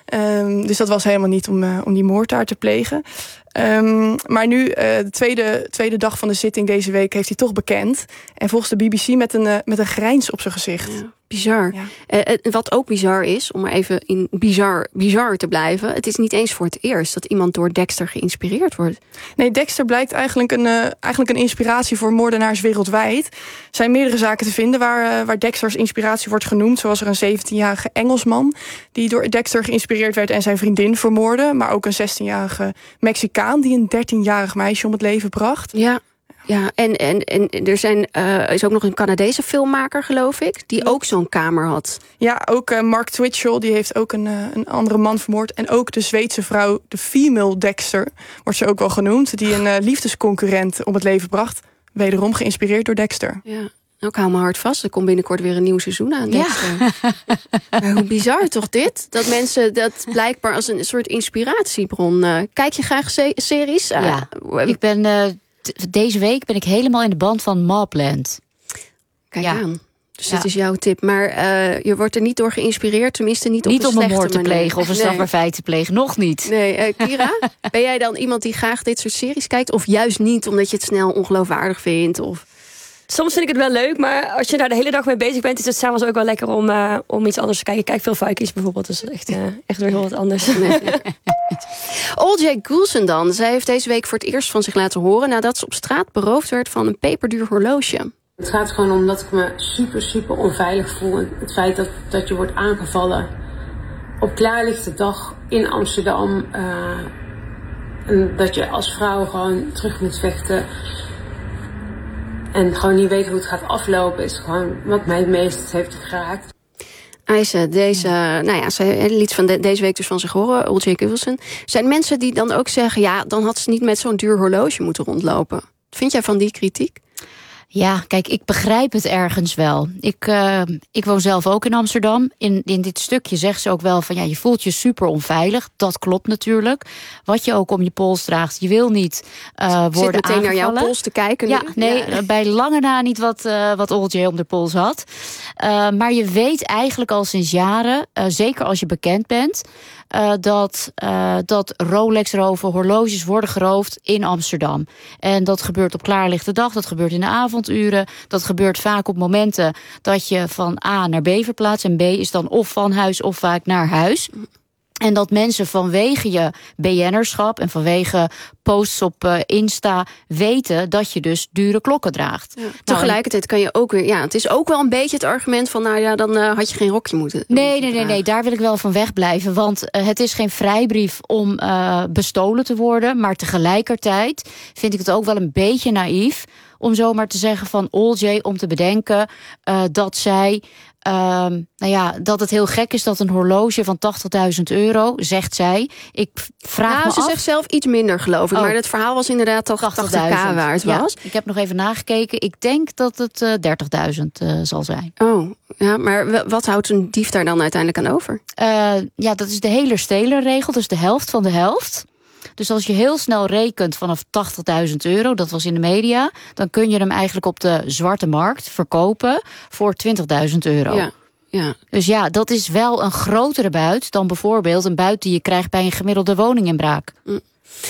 Um, dus dat was helemaal niet om, uh, om die moord daar te plegen. Um, maar nu, uh, de tweede, tweede dag van de zitting deze week, heeft hij toch bekend. En volgens de B B C met een, uh, met een grijns op zijn gezicht. Ja, bizar. Ja. Uh, wat ook bizar is, om maar even in bizar, bizar te blijven, het is niet eens voor het eerst dat iemand door Dexter geïnspireerd wordt. Nee, Dexter blijkt eigenlijk een, uh, eigenlijk een inspiratie voor moordenaars wereldwijd. Er zijn meerdere zaken te vinden waar, uh, waar Dexters inspiratie wordt genoemd. Zo was er een zeventienjarige Engelsman die door Dexter geïnspireerd werd en zijn vriendin vermoordde. Maar ook een zestienjarige Mexicaan die een dertienjarig meisje om het leven bracht. Ja. Ja, en, en, en er zijn, uh, is ook nog een Canadese filmmaker, geloof ik, die ook zo'n kamer had. Ja, ook uh, Mark Twitchell, die heeft ook een, uh, een andere man vermoord. En ook de Zweedse vrouw, de female Dexter, wordt ze ook wel genoemd, die een uh, liefdesconcurrent om het leven bracht. Wederom geïnspireerd door Dexter. Ja. Ik hou me hard vast. Er komt binnenkort weer een nieuw seizoen aan. Dexter. Ja. Maar hoe bizar toch dit? Dat mensen dat blijkbaar als een soort inspiratiebron. Uh, kijk je graag se- series? Uh, ja, ik ben... Uh, Deze week ben ik helemaal in de band van Mobland. Kijk ja. aan. Dus ja. dat is jouw tip. Maar uh, je wordt er niet door geïnspireerd, tenminste niet op niet een slechte manier. Niet om een moord te manier. plegen of een strafbaar feit te plegen, nog niet. Nee, uh, Kira, ben jij dan iemand die graag dit soort series kijkt? Of juist niet, omdat je het snel ongeloofwaardig vindt? Of... Soms vind ik het wel leuk, maar als je daar de hele dag mee bezig bent, is het s'avonds ook wel lekker om, uh, om iets anders te kijken. Ik kijk veel Vikings bijvoorbeeld, dus dat is echt, uh, echt weer heel wat anders. Nee. O J Goulson dan. Zij heeft deze week voor het eerst van zich laten horen nadat ze op straat beroofd werd van een peperduur horloge. Het gaat gewoon om dat ik me super, super onveilig voel. Het feit dat, dat je wordt aangevallen op klaarlichte dag in Amsterdam. Uh, en dat je als vrouw gewoon terug moet vechten. En gewoon niet weet hoe het gaat aflopen, is gewoon wat mij het meest heeft geraakt. Ayse, deze, nou ja, ze liet van de, deze week dus van zich horen, O J Goulson. Zijn mensen die dan ook zeggen, ja, dan had ze niet met zo'n duur horloge moeten rondlopen. Vind jij van die kritiek? Ja, kijk, ik begrijp het ergens wel. Ik, uh, ik woon zelf ook in Amsterdam. In, in dit stukje zegt ze ook wel van, ja, je voelt je super onveilig. Dat klopt natuurlijk. Wat je ook om je pols draagt, je wil niet uh, worden aangevallen. Zit meteen naar jouw pols te kijken nu? Ja, nee, ja. Bij lange na niet wat, uh, wat O J om de pols had. Uh, maar je weet eigenlijk al sinds jaren, uh, zeker als je bekend bent, Uh, dat, uh, dat Rolex-roven, horloges worden geroofd in Amsterdam. En dat gebeurt op klaarlichte dag, dat gebeurt in de avonduren. Dat gebeurt vaak op momenten dat je van A naar B verplaatst. En B is dan of van huis of vaak naar huis. En dat mensen vanwege je B N'erschap en vanwege posts op uh, Insta weten dat je dus dure klokken draagt. Ja, tegelijkertijd kan je ook weer, ja, het is ook wel een beetje het argument van, nou ja, dan uh, had je geen rokje moeten. Nee, nee, nee, nee, daar wil ik wel van wegblijven. Want uh, het is geen vrijbrief om uh, bestolen te worden. Maar tegelijkertijd vind ik het ook wel een beetje naïef om zomaar te zeggen van O J om te bedenken uh, dat zij... Um, nou ja, dat het heel gek is dat een horloge van tachtigduizend euro, zegt zij. Ik vraag nou, me ze af... zegt zelf iets minder, geloof ik. Oh. Maar het verhaal was inderdaad toch tachtigduizend waard was. Ja, ik heb nog even nagekeken. Ik denk dat het uh, dertigduizend uh, zal zijn. Oh, ja, maar wat houdt een dief daar dan uiteindelijk aan over? Uh, ja, dat is de hele stelerregel, dus de helft van de helft. Dus als je heel snel rekent vanaf tachtigduizend euro, dat was in de media, dan kun je hem eigenlijk op de zwarte markt verkopen voor twintigduizend euro. Ja, ja. Dus ja, dat is wel een grotere buit dan bijvoorbeeld een buit die je krijgt bij een gemiddelde woninginbraak. Mm.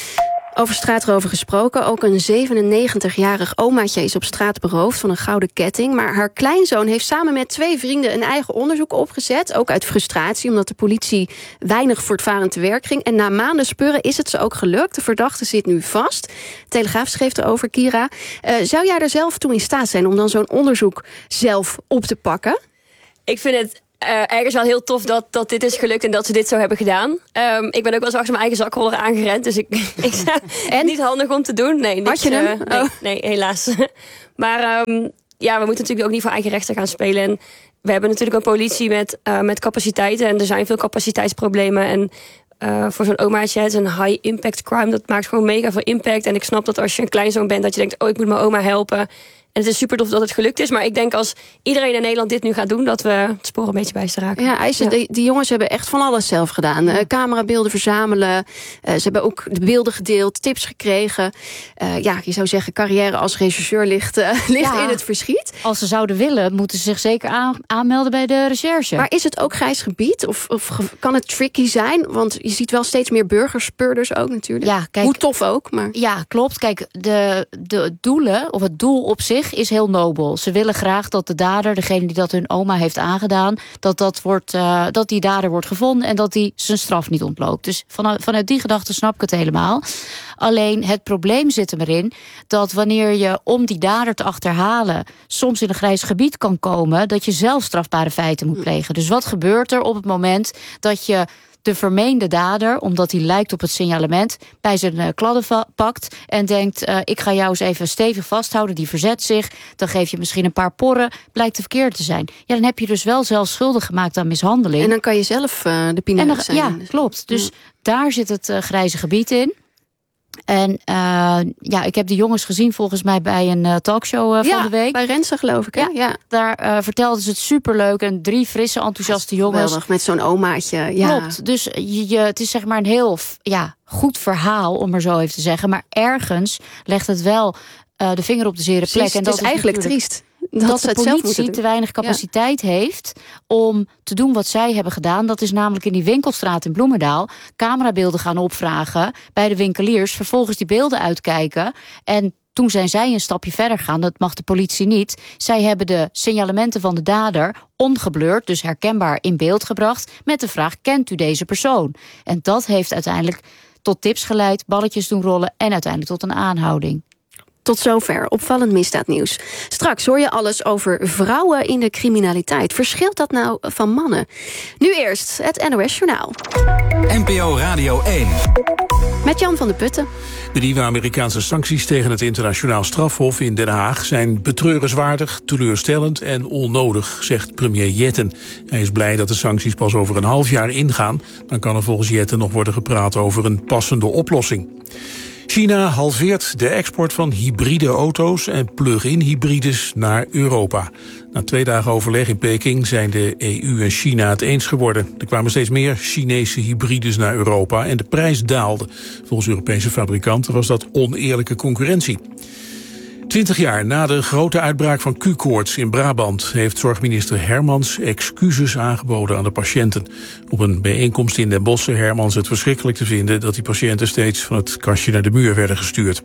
Over straatroven gesproken. Ook een zevenennegentigjarig omaatje is op straat beroofd van een gouden ketting. Maar haar kleinzoon heeft samen met twee vrienden een eigen onderzoek opgezet. Ook uit frustratie, omdat de politie weinig voortvarend te werk ging. En na maanden speuren is het ze ook gelukt. De verdachte zit nu vast. Telegraaf schreef erover, Kira. Uh, zou jij er zelf toe in staat zijn om dan zo'n onderzoek zelf op te pakken? Ik vind het Uh, ergens wel heel tof dat, dat dit is gelukt en dat ze dit zo hebben gedaan. Um, ik ben ook wel eens achter mijn eigen zakroller aangerend. Dus ik, ik en? Niet handig om te doen. Nee, niks, Had je hem? Uh, nee, oh. nee, helaas. Maar um, ja, we moeten natuurlijk ook niet voor eigen rechten gaan spelen. En we hebben natuurlijk een politie met, uh, met capaciteiten. En er zijn veel capaciteitsproblemen. En uh, voor zo'n omaatje, het is een high impact crime. Dat maakt gewoon mega veel impact. En ik snap dat als je een kleinzoon bent, dat je denkt, oh, ik moet mijn oma helpen. En het is super tof dat het gelukt is. Maar ik denk als iedereen in Nederland dit nu gaat doen, dat we het spoor een beetje bijster raken. Ja, IJzer, ja. Die, die jongens hebben echt van alles zelf gedaan. Ja. Uh, camerabeelden verzamelen. Uh, ze hebben ook de beelden gedeeld, tips gekregen. Uh, ja, je zou zeggen, carrière als regisseur ligt, uh, ligt ja. in het verschiet. Als ze zouden willen, moeten ze zich zeker aan, aanmelden bij de recherche. Maar is het ook grijs gebied? Of, of kan het tricky zijn? Want je ziet wel steeds meer burgerspeurders ook natuurlijk. Ja, kijk, hoe tof ook. Maar... Ja, klopt. Kijk, de, de doelen, of het doel op zich is heel nobel. Ze willen graag dat de dader, degene die dat hun oma heeft aangedaan, dat, dat, wordt, uh, dat die dader wordt gevonden en dat die zijn straf niet ontloopt. Dus vanuit, vanuit die gedachte snap ik het helemaal. Alleen het probleem zit er erin dat wanneer je om die dader te achterhalen soms in een grijs gebied kan komen, dat je zelf strafbare feiten moet plegen. Dus wat gebeurt er op het moment dat je de vermeende dader, omdat hij lijkt op het signalement, bij zijn uh, kladden va- pakt en denkt, uh, ik ga jou eens even stevig vasthouden, die verzet zich, dan geef je misschien een paar porren, blijkt te verkeerd te zijn. Ja, dan heb je dus wel zelf schuldig gemaakt aan mishandeling. En dan kan je zelf uh, de pineut zijn. Ja, klopt. Dus ja. daar zit het uh, grijze gebied in. En uh, ja, ik heb die jongens gezien volgens mij bij een uh, talkshow uh, van ja, de week. Bij Renze geloof ik. Hè? Ja, ja. Daar uh, vertelden ze het superleuk en drie frisse, enthousiaste jongens. Geweldig, met zo'n omaatje. Ja. Klopt, dus je, je, het is zeg maar een heel ja, goed verhaal, om maar zo even te zeggen. Maar ergens legt het wel uh, de vinger op de zere plek. Precies, en dat het is eigenlijk triest. Dat, dat de politie te weinig capaciteit ja. heeft om te doen wat zij hebben gedaan. Dat is namelijk in die winkelstraat in Bloemendaal camerabeelden gaan opvragen bij de winkeliers. Vervolgens die beelden uitkijken. En toen zijn zij een stapje verder gegaan. Dat mag de politie niet. Zij hebben de signalementen van de dader ongeblurred, dus herkenbaar in beeld gebracht, met de vraag, kent u deze persoon? En dat heeft uiteindelijk tot tips geleid, balletjes doen rollen en uiteindelijk tot een aanhouding. Tot zover opvallend misdaadnieuws. Straks hoor je alles over vrouwen in de criminaliteit. Verschilt dat nou van mannen? Nu eerst het N O S-journaal. N P O Radio één. Met Jan van de Putten. De nieuwe Amerikaanse sancties tegen het internationaal strafhof in Den Haag zijn betreurenswaardig, teleurstellend en onnodig, zegt premier Jetten. Hij is blij dat de sancties pas over een half jaar ingaan. Dan kan er volgens Jetten nog worden gepraat over een passende oplossing. China halveert de export van hybride auto's en plug-in hybrides naar Europa. Na twee dagen overleg in Peking zijn de E U en China het eens geworden. Er kwamen steeds meer Chinese hybrides naar Europa en de prijs daalde. Volgens Europese fabrikanten was dat oneerlijke concurrentie. Twintig jaar na de grote uitbraak van Q-koorts in Brabant heeft zorgminister Hermans excuses aangeboden aan de patiënten. Op een bijeenkomst in Den Bosch zei Hermans het verschrikkelijk te vinden dat die patiënten steeds van het kastje naar de muur werden gestuurd.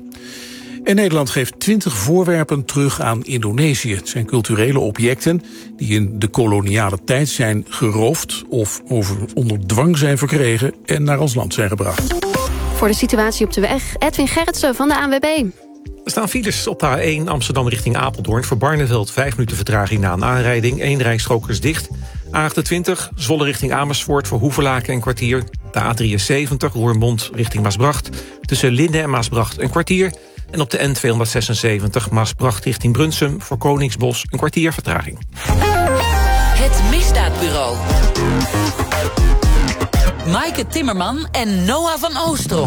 En Nederland geeft twintig voorwerpen terug aan Indonesië. Het zijn culturele objecten die in de koloniale tijd zijn geroofd of over, onder dwang zijn verkregen en naar ons land zijn gebracht. Voor de situatie op de weg, Edwin Gerritsen van de A N W B. Er staan files op de A één Amsterdam richting Apeldoorn. Voor Barneveld vijf minuten vertraging na een aanrijding. Eén rijstrook is dicht. A achtentwintig Zwolle richting Amersfoort voor Hoevelaken een kwartier. De A drieënzeventig Roermond richting Maasbracht. Tussen Linde en Maasbracht een kwartier. En op de N tweehonderdzesenzeventig Maasbracht richting Brunsum voor Koningsbos een kwartier vertraging. Het Misdaadbureau. Maaike Timmerman en Noah van Oostrom.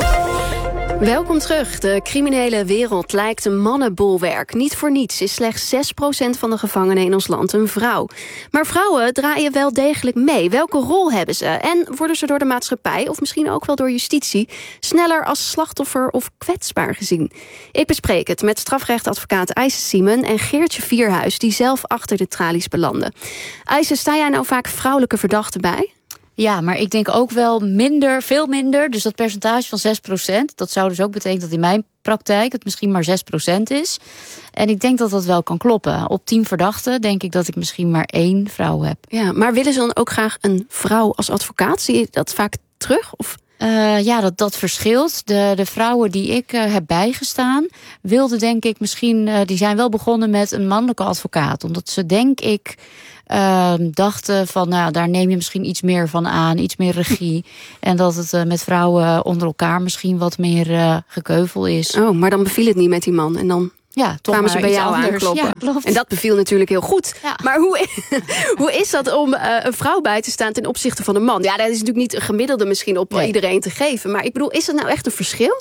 Welkom terug. De criminele wereld lijkt een mannenbolwerk. Niet voor niets is slechts zes procent van de gevangenen in ons land een vrouw. Maar vrouwen draaien wel degelijk mee. Welke rol hebben ze? En worden ze door de maatschappij, of misschien ook wel door justitie, sneller als slachtoffer of kwetsbaar gezien? Ik bespreek het met strafrechtadvocaat Ayse Siemen en Geertje Vierhuis, die zelf achter de tralies belanden. Ayse, sta jij nou vaak vrouwelijke verdachten bij? Ja, maar ik denk ook wel minder, veel minder. Dus dat percentage van zes procent, dat zou dus ook betekenen dat in mijn praktijk het misschien maar zes procent is. En ik denk dat dat wel kan kloppen. Op tien verdachten denk ik dat ik misschien maar één vrouw heb. Ja, maar willen ze dan ook graag een vrouw als advocaat? Zie je dat vaak terug? Of? Uh, ja, dat, dat verschilt. De, de vrouwen die ik uh, heb bijgestaan, wilden denk ik misschien, uh, die zijn wel begonnen met een mannelijke advocaat. Omdat ze denk ik Uh, dachten van, nou, daar neem je misschien iets meer van aan, iets meer regie. En dat het uh, met vrouwen onder elkaar misschien wat meer uh, gekeuvel is. Oh, maar dan beviel het niet met die man en dan ja, toch kwamen ze bij jou anders. aankloppen. Ja, klopt. En dat beviel natuurlijk heel goed. Ja. Maar hoe, hoe is dat om uh, een vrouw bij te staan ten opzichte van een man? Ja, dat is natuurlijk niet een gemiddelde misschien op nee. iedereen te geven. Maar ik bedoel, is dat nou echt een verschil?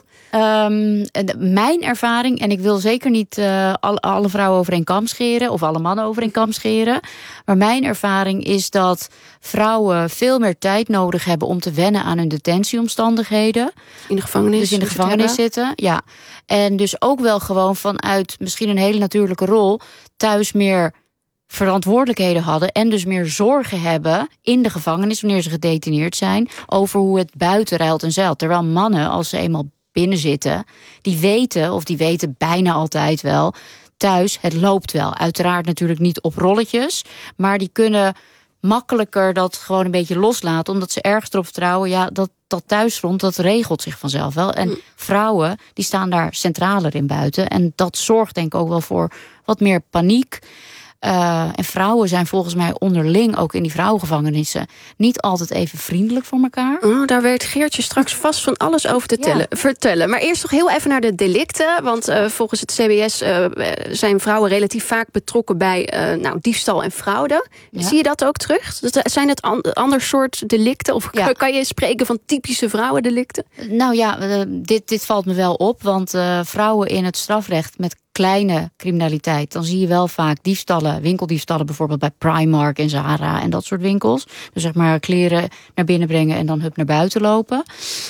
Um, mijn ervaring, en ik wil zeker niet uh, alle, alle vrouwen over een kam scheren of alle mannen over een kam scheren, maar mijn ervaring is dat vrouwen veel meer tijd nodig hebben om te wennen aan hun detentieomstandigheden. In de gevangenis. Dus in de gevangenis zitten, ja. En dus ook wel gewoon vanuit misschien een hele natuurlijke rol thuis meer verantwoordelijkheden hadden en dus meer zorgen hebben in de gevangenis wanneer ze gedetineerd zijn over hoe het buiten ruilt en zeilt. Terwijl mannen, als ze eenmaal binnen zitten, die weten, of die weten bijna altijd wel, thuis, het loopt wel. Uiteraard natuurlijk niet op rolletjes, maar die kunnen makkelijker dat gewoon een beetje loslaten, omdat ze ergens erop vertrouwen, ja, dat, dat thuisfront, dat regelt zich vanzelf wel. En vrouwen, die staan daar centraler in buiten. En dat zorgt denk ik ook wel voor wat meer paniek. Uh, en vrouwen zijn volgens mij onderling, ook in die vrouwengevangenissen, niet altijd even vriendelijk voor elkaar. Oh, daar weet Geertje straks vast van alles over te tellen, ja. vertellen. Maar eerst nog heel even naar de delicten. Want uh, volgens het C B S uh, zijn vrouwen relatief vaak betrokken bij uh, nou, diefstal en fraude. Ja. Zie je dat ook terug? Zijn het an- ander soort delicten? Of ja. kan je spreken van typische vrouwendelicten? Nou ja, uh, dit, dit valt me wel op. Want uh, vrouwen in het strafrecht met kleine criminaliteit, dan zie je wel vaak diefstallen, winkeldiefstallen bijvoorbeeld bij Primark en Zara en dat soort winkels. Dus zeg maar kleren naar binnen brengen en dan hup naar buiten lopen.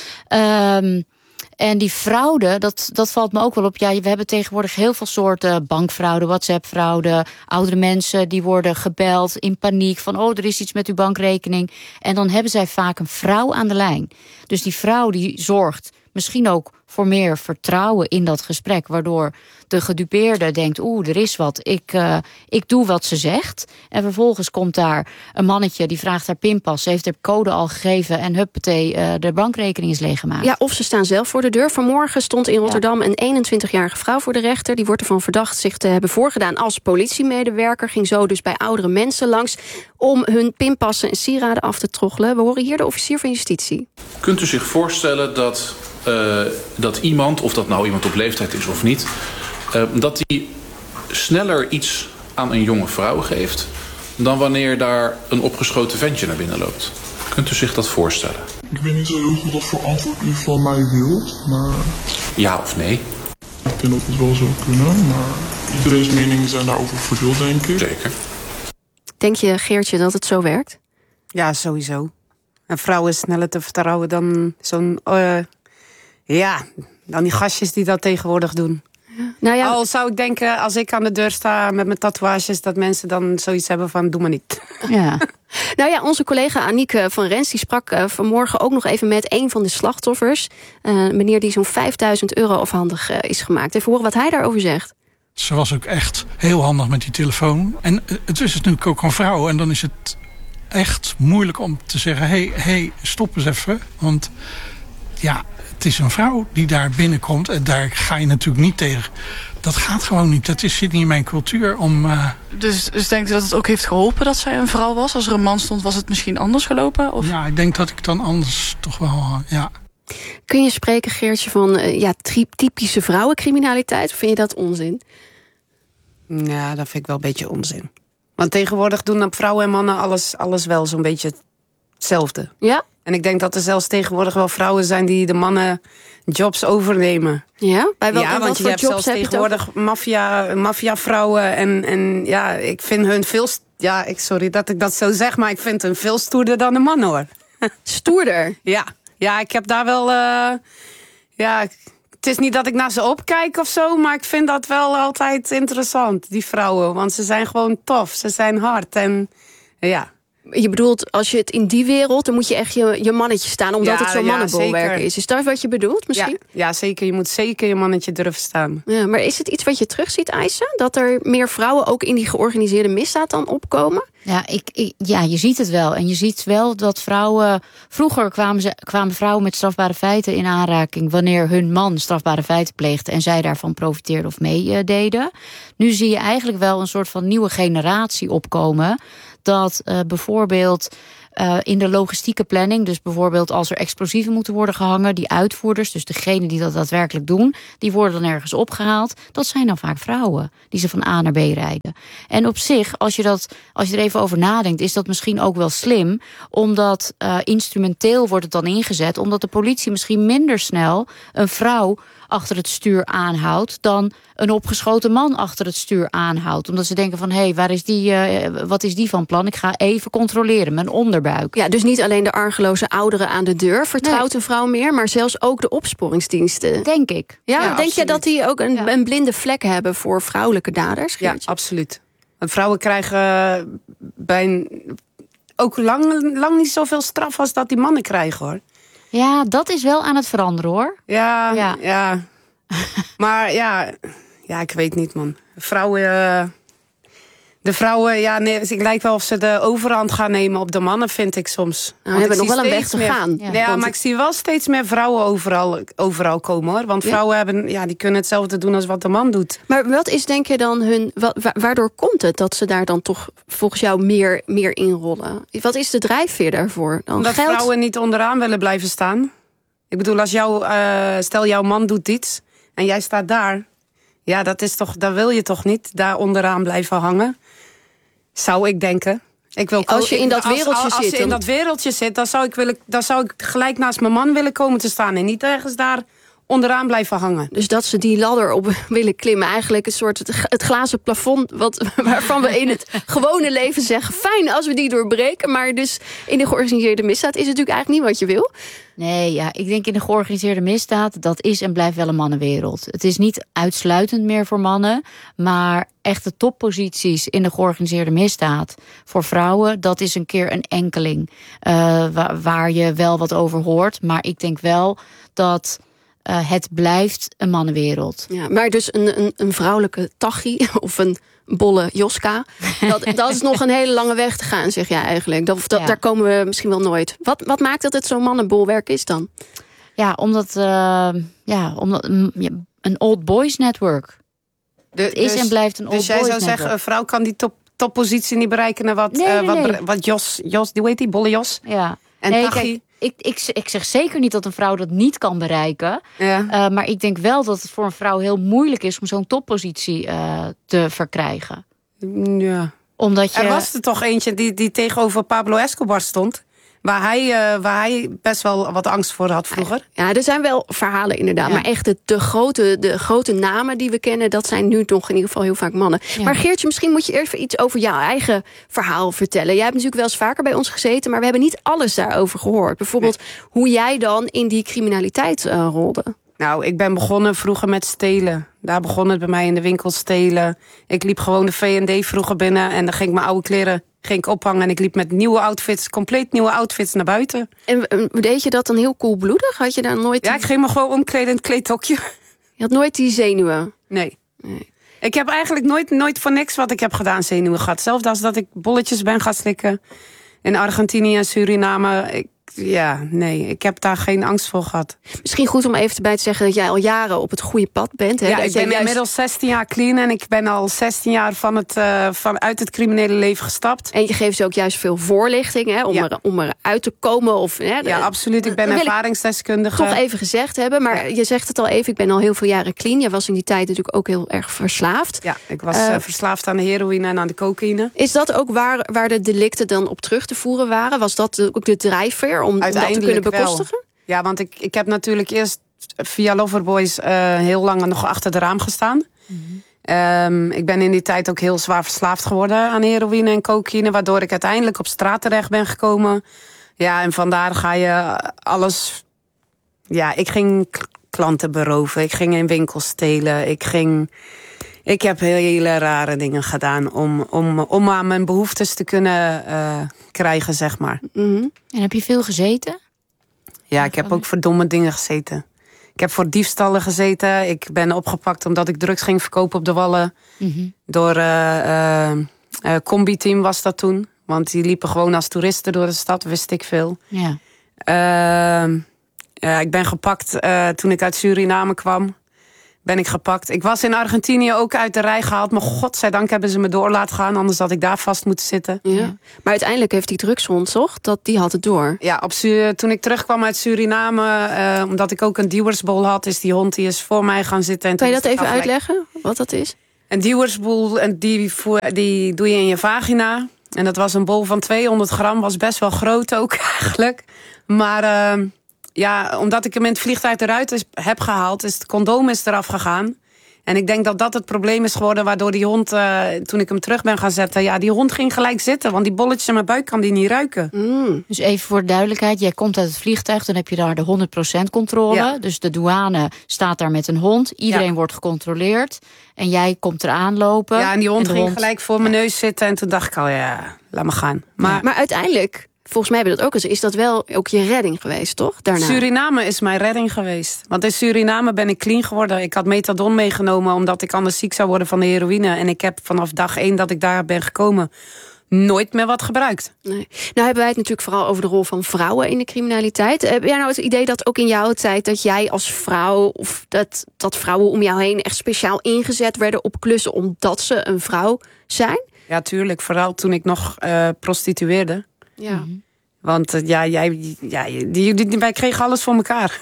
Um, en die fraude, dat, dat valt me ook wel op. Ja, we hebben tegenwoordig heel veel soorten bankfraude, WhatsApp-fraude. Oudere mensen die worden gebeld in paniek van, oh, er is iets met uw bankrekening. En dan hebben zij vaak een vrouw aan de lijn. Dus die vrouw die zorgt misschien ook voor meer vertrouwen in dat gesprek, waardoor de gedupeerde denkt, oeh, er is wat, ik, uh, ik doe wat ze zegt. En vervolgens komt daar een mannetje, die vraagt haar pinpas, ze heeft haar code al gegeven en huppatee, uh, de bankrekening is leeggemaakt. Ja, of ze staan zelf voor de deur. Vanmorgen stond in Rotterdam ja. een eenentwintigjarige vrouw voor de rechter. Die wordt ervan verdacht zich te hebben voorgedaan als politiemedewerker. Ging zo dus bij oudere mensen langs om hun pinpassen en sieraden af te troggelen. We horen hier de officier van justitie. Kunt u zich voorstellen dat Uh, dat iemand, of dat nou iemand op leeftijd is of niet, uh, dat die sneller iets aan een jonge vrouw geeft dan wanneer daar een opgeschoten ventje naar binnen loopt? Kunt u zich dat voorstellen? Ik weet niet zo heel goed wat voor antwoord u van mij wilt, maar... Ja of nee? Ik denk dat het wel zou kunnen, maar iedereen's meningen zijn daarover verdeeld, denk ik. Zeker. Denk je, Geertje, dat het zo werkt? Ja, sowieso. Een vrouw is sneller te vertrouwen dan zo'n... Uh, Ja, dan die gastjes die dat tegenwoordig doen. Ja. Nou ja. Al zou ik denken, als ik aan de deur sta met mijn tatoeages, dat mensen dan zoiets hebben van, doe maar niet. Ja. Nou ja, onze collega Anieke van Rens die sprak uh, vanmorgen ook nog even met een van de slachtoffers. Uh, meneer die zo'n vijfduizend euro afhandig uh, is gemaakt. Even horen wat hij daarover zegt. Ze was ook echt heel handig met die telefoon. En uh, het is natuurlijk ook een vrouw. En dan is het echt moeilijk om te zeggen, hé, hey, hey, stop eens even. Want ja, het is een vrouw die daar binnenkomt en daar ga je natuurlijk niet tegen. Dat gaat gewoon niet. Dat is, zit niet in mijn cultuur om... Uh... Dus, dus denkt u dat het ook heeft geholpen dat zij een vrouw was? Als er een man stond, was het misschien anders gelopen? Of? Ja, ik denk dat ik dan anders toch wel... Uh, ja. Kun je spreken, Geertje, van uh, ja, typische vrouwencriminaliteit? Of vind je dat onzin? Ja, dat vind ik wel een beetje onzin. Want tegenwoordig doen vrouwen en mannen alles, alles wel zo'n beetje hetzelfde. Ja? En ik denk dat er zelfs tegenwoordig wel vrouwen zijn die de mannen jobs overnemen. Ja? Bij wel, ja, want je hebt zelfs tegenwoordig maffia, maffia-vrouwen. En, en ja, ik vind hun veel... Ja, ik, sorry dat ik dat zo zeg, maar ik vind hun veel stoerder dan de mannen, hoor. Stoerder? Ja, ja, ik heb daar wel... Uh, ja, het is niet dat ik naar ze opkijk of zo, maar ik vind dat wel altijd interessant, die vrouwen. Want ze zijn gewoon tof, ze zijn hard en ja... Je bedoelt, als je het in die wereld, dan moet je echt je, je mannetje staan, omdat ja, het zo'n mannenbolwerk ja, is. Is dat wat je bedoelt misschien? Ja, ja, zeker. Je moet zeker je mannetje durven staan. Ja, maar is het iets wat je terugziet, Ayse? Dat er meer vrouwen ook in die georganiseerde misdaad dan opkomen? Ja, ik, ik, ja, je ziet het wel. En je ziet wel dat vrouwen... Vroeger kwamen, ze, kwamen vrouwen met strafbare feiten in aanraking wanneer hun man strafbare feiten pleegde en zij daarvan profiteerden of meededen. Nu zie je eigenlijk wel een soort van nieuwe generatie opkomen. Dat uh, bijvoorbeeld uh, in de logistieke planning, dus bijvoorbeeld als er explosieven moeten worden gehangen, die uitvoerders, dus degenen die dat daadwerkelijk doen, die worden dan ergens opgehaald. Dat zijn dan vaak vrouwen die ze van A naar B rijden. En op zich, als je, dat, als je er even over nadenkt, is dat misschien ook wel slim, omdat uh, instrumenteel wordt het dan ingezet, omdat de politie misschien minder snel een vrouw achter het stuur aanhoudt dan een opgeschoten man achter het stuur aanhoudt. Omdat ze denken van, hé, hey, waar is die, uh, wat is die van plan? Ik ga even controleren, mijn onderbuik. Ja, dus niet alleen de argeloze ouderen aan de deur vertrouwt nee. een vrouw meer, maar zelfs ook de opsporingsdiensten. Denk ik. Ja, ja denk absoluut. je dat die ook een, ja. een blinde vlek hebben voor vrouwelijke daders? Geertje? Ja, absoluut. Want vrouwen krijgen bij een, ook lang, lang niet zoveel straf als dat die mannen krijgen, hoor. Ja, dat is wel aan het veranderen, hoor. Ja, ja. ja. Maar ja, ja, ik weet niet, man. Vrouwen, uh, de vrouwen, ja, nee, het lijkt wel of ze de overhand gaan nemen op de mannen, vind ik soms. Nou, we hebben nog wel een weg te meer, gaan. Ja, ja maar ik zie wel steeds meer vrouwen overal, overal komen, hoor. Want vrouwen ja. hebben, ja, die kunnen hetzelfde doen als wat de man doet. Maar wat is, denk je dan, hun, wa- waardoor komt het dat ze daar dan toch volgens jou meer, meer in rollen? Wat is de drijfveer daarvoor? Dan Omdat geld? vrouwen niet onderaan willen blijven staan. Ik bedoel, als jou, uh, stel jouw man doet iets en jij staat daar. Ja, dat is toch, dat wil je toch niet, daar onderaan blijven hangen. Zou ik denken. Ik wil als je in dat wereldje als, als, als zit. Als je in dat wereldje zit, dan zou, ik willen, dan zou ik gelijk naast mijn man willen komen te staan. En niet ergens daar onderaan blijven hangen. Dus dat ze die ladder op willen klimmen. Eigenlijk een soort het, het glazen plafond. Wat, waarvan we in het gewone leven zeggen, fijn als we die doorbreken. Maar dus in de georganiseerde misdaad is het natuurlijk eigenlijk niet wat je wil. Nee, ja, ik denk in de georganiseerde misdaad, dat is en blijft wel een mannenwereld. Het is niet uitsluitend meer voor mannen, maar echte topposities in de georganiseerde misdaad voor vrouwen, dat is een keer een enkeling uh, waar, waar je wel wat over hoort. Maar ik denk wel dat uh, het blijft een mannenwereld. Ja, maar dus een, een, een vrouwelijke Tachi of een bolle Joska, dat, dat is nog een hele lange weg te gaan, zeg jij eigenlijk. Dat, dat, ja. Daar komen we misschien wel nooit. Wat, wat maakt dat het zo'n mannenbolwerk is dan? Ja, omdat, uh, ja, omdat een old boys network. De, het is dus, en blijft een old dus boys network. Dus jij zou network. zeggen, een vrouw kan die top, toppositie niet bereiken naar wat, nee, nee, uh, wat, nee. wat Jos, Jos, hoe heet die, bolle Jos? Ja. En nee, Tachi? kijk, ik, ik, ik zeg zeker niet dat een vrouw dat niet kan bereiken. Ja. Uh, maar ik denk wel dat het voor een vrouw heel moeilijk is om zo'n toppositie uh, te verkrijgen. Ja. Omdat je... Er was er toch eentje die, die tegenover Pablo Escobar stond. Waar hij, uh, waar hij best wel wat angst voor had vroeger. Ja, er zijn wel verhalen inderdaad. Ja. Maar echt de, de, grote, de grote namen die we kennen, dat zijn nu toch in ieder geval heel vaak mannen. Ja. Maar Geertje, misschien moet je even iets over jouw eigen verhaal vertellen. Jij hebt natuurlijk wel eens vaker bij ons gezeten, maar we hebben niet alles daarover gehoord. Bijvoorbeeld nee. hoe jij dan in die criminaliteit uh, rolde. Nou, ik ben begonnen vroeger met stelen. Daar begon het bij mij in de winkel stelen. Ik liep gewoon de V en D vroeger binnen en dan ging ik mijn oude kleren ging ik ophangen en ik liep met nieuwe outfits, compleet nieuwe outfits naar buiten. En deed je dat dan heel koelbloedig? Had je daar nooit... Ja, ik ging me gewoon omkleden in het kleedhokje. Je had nooit die zenuwen? Nee. nee. Ik heb eigenlijk nooit, nooit voor niks wat ik heb gedaan zenuwen gehad. Zelfs als dat ik bolletjes ben gaan slikken in Argentinië en Suriname. Ik, Ja, nee, ik heb daar geen angst voor gehad. Misschien goed om even erbij te zeggen dat jij al jaren op het goede pad bent. Hè? Ja, dat ik ben juist... inmiddels zestien jaar clean en ik ben al zestien jaar van het, uh, van uit het criminele leven gestapt. En je geeft ze ook juist veel voorlichting, hè, om, ja. er, om eruit te komen. Of, hè, ja, absoluut. Ik ben ervaringsdeskundige. Toch even gezegd hebben, maar ja. je zegt het al even, ik ben al heel veel jaren clean. Jij was in die tijd natuurlijk ook heel erg verslaafd. Ja, ik was uh, verslaafd aan de heroïne en aan de cocaïne. Is dat ook waar, waar de delicten dan op terug te voeren waren? Was dat ook de drijfveer om, om dat te kunnen bekostigen? Wel. Ja, want ik, ik heb natuurlijk eerst via Loverboys uh, heel lang nog achter de raam gestaan. Mm-hmm. Um, ik ben in die tijd ook heel zwaar verslaafd geworden aan heroïne en cocaïne, waardoor ik uiteindelijk op straat terecht ben gekomen. Ja, en vandaar ga je alles... Ja, ik ging klanten beroven, ik ging in winkels stelen, ik ging... Ik heb hele rare dingen gedaan om, om, om aan mijn behoeftes te kunnen uh, krijgen, zeg maar. Mm-hmm. En heb je veel gezeten? Ja, ik heb ook voor domme dingen gezeten. Ik heb voor diefstallen gezeten. Ik ben opgepakt omdat ik drugs ging verkopen op de Wallen. Mm-hmm. Door uh, uh, uh, Combi-team was dat toen. Want die liepen gewoon als toeristen door de stad, wist ik veel. Ja. Uh, uh, ik ben gepakt uh, toen ik uit Suriname kwam. Ben ik gepakt. Ik was in Argentinië ook uit de rij gehaald. Maar godzijdank hebben ze me door laten gaan. Anders had ik daar vast moeten zitten. Ja. Maar uiteindelijk heeft die drugshond, toch? Dat, die had het door. Ja, op, toen ik terugkwam uit Suriname... Uh, omdat ik ook een dealersbol had... is die hond die is voor mij gaan zitten. En kan je dat even aflek. uitleggen? Wat dat is? Een dealersbol, en die, die doe je in je vagina. En dat was een bol van tweehonderd gram. Was best wel groot ook eigenlijk. Maar... Uh, Ja, omdat ik hem in het vliegtuig eruit is, heb gehaald, is het condoom is eraf gegaan. En ik denk dat dat het probleem is geworden, waardoor die hond, uh, toen ik hem terug ben gaan zetten, ja, die hond ging gelijk zitten, want die bolletjes in mijn buik kan die niet ruiken. Mm. Dus even voor de duidelijkheid, jij komt uit het vliegtuig, dan heb je daar de honderd procent controle. Ja. Dus de douane staat daar met een hond, iedereen ja. wordt gecontroleerd en jij komt eraan lopen. Ja, en die hond en ging hond... gelijk voor mijn neus zitten en toen dacht ik al, ja, laat me gaan. Maar, ja. maar uiteindelijk... Volgens mij hebben we dat ook eens. Is dat wel ook je redding geweest, toch? Daarna? Suriname is mijn redding geweest. Want in Suriname ben ik clean geworden. Ik had methadon meegenomen omdat ik anders ziek zou worden van de heroïne. En ik heb vanaf dag één dat ik daar ben gekomen nooit meer wat gebruikt. Nee. Nou hebben wij het natuurlijk vooral over de rol van vrouwen in de criminaliteit. Heb jij nou het idee dat ook in jouw tijd dat jij als vrouw... of dat, dat vrouwen om jou heen echt speciaal ingezet werden op klussen omdat ze een vrouw zijn? Ja, tuurlijk. Vooral toen ik nog uh, prostitueerde. Ja. Want uh, ja, jij, ja, die, die, wij kregen alles voor elkaar.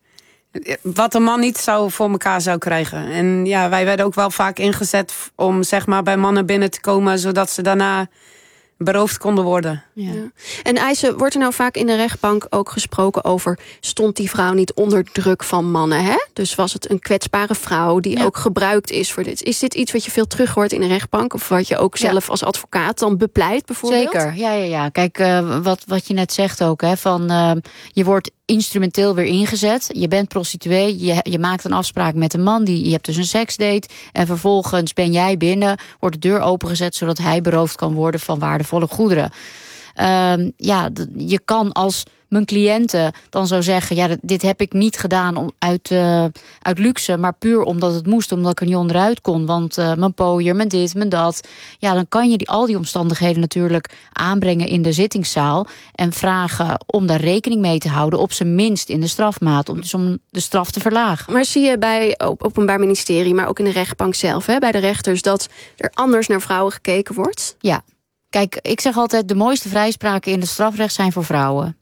Wat een man niet zou voor elkaar zou krijgen. En ja, wij werden ook wel vaak ingezet om zeg maar bij mannen binnen te komen, zodat ze daarna beroofd konden worden. Ja. En IJsse, wordt er nou vaak in de rechtbank ook gesproken over... stond die vrouw niet onder druk van mannen, hè? Dus was het een kwetsbare vrouw die ja. ook gebruikt is voor dit? Is dit iets wat je veel terug hoort in de rechtbank? Of wat je ook zelf ja. als advocaat dan bepleit, bijvoorbeeld? Zeker, ja, ja, ja. Kijk, uh, wat, wat je net zegt ook, hè, van uh, je wordt instrumenteel weer ingezet. Je bent prostituee, je, je maakt een afspraak met een man, die, je hebt dus een seksdate... en vervolgens ben jij binnen, wordt de deur opengezet... zodat hij beroofd kan worden van waardevolle goederen. Uh, ja, je kan als mijn cliënten dan zo zeggen... ja, dit heb ik niet gedaan om, uit, uh, uit luxe, maar puur omdat het moest... omdat ik er niet onderuit kon, want uh, mijn pooier, mijn dit, mijn dat... ja, dan kan je die, al die omstandigheden natuurlijk aanbrengen in de zittingszaal... en vragen om daar rekening mee te houden... op zijn minst in de strafmaat, om, dus om de straf te verlagen. Maar zie je bij het Openbaar Ministerie, maar ook in de rechtbank zelf... Hè, bij de rechters, dat er anders naar vrouwen gekeken wordt? Ja. Kijk, ik zeg altijd, de mooiste vrijspraken in het strafrecht zijn voor vrouwen.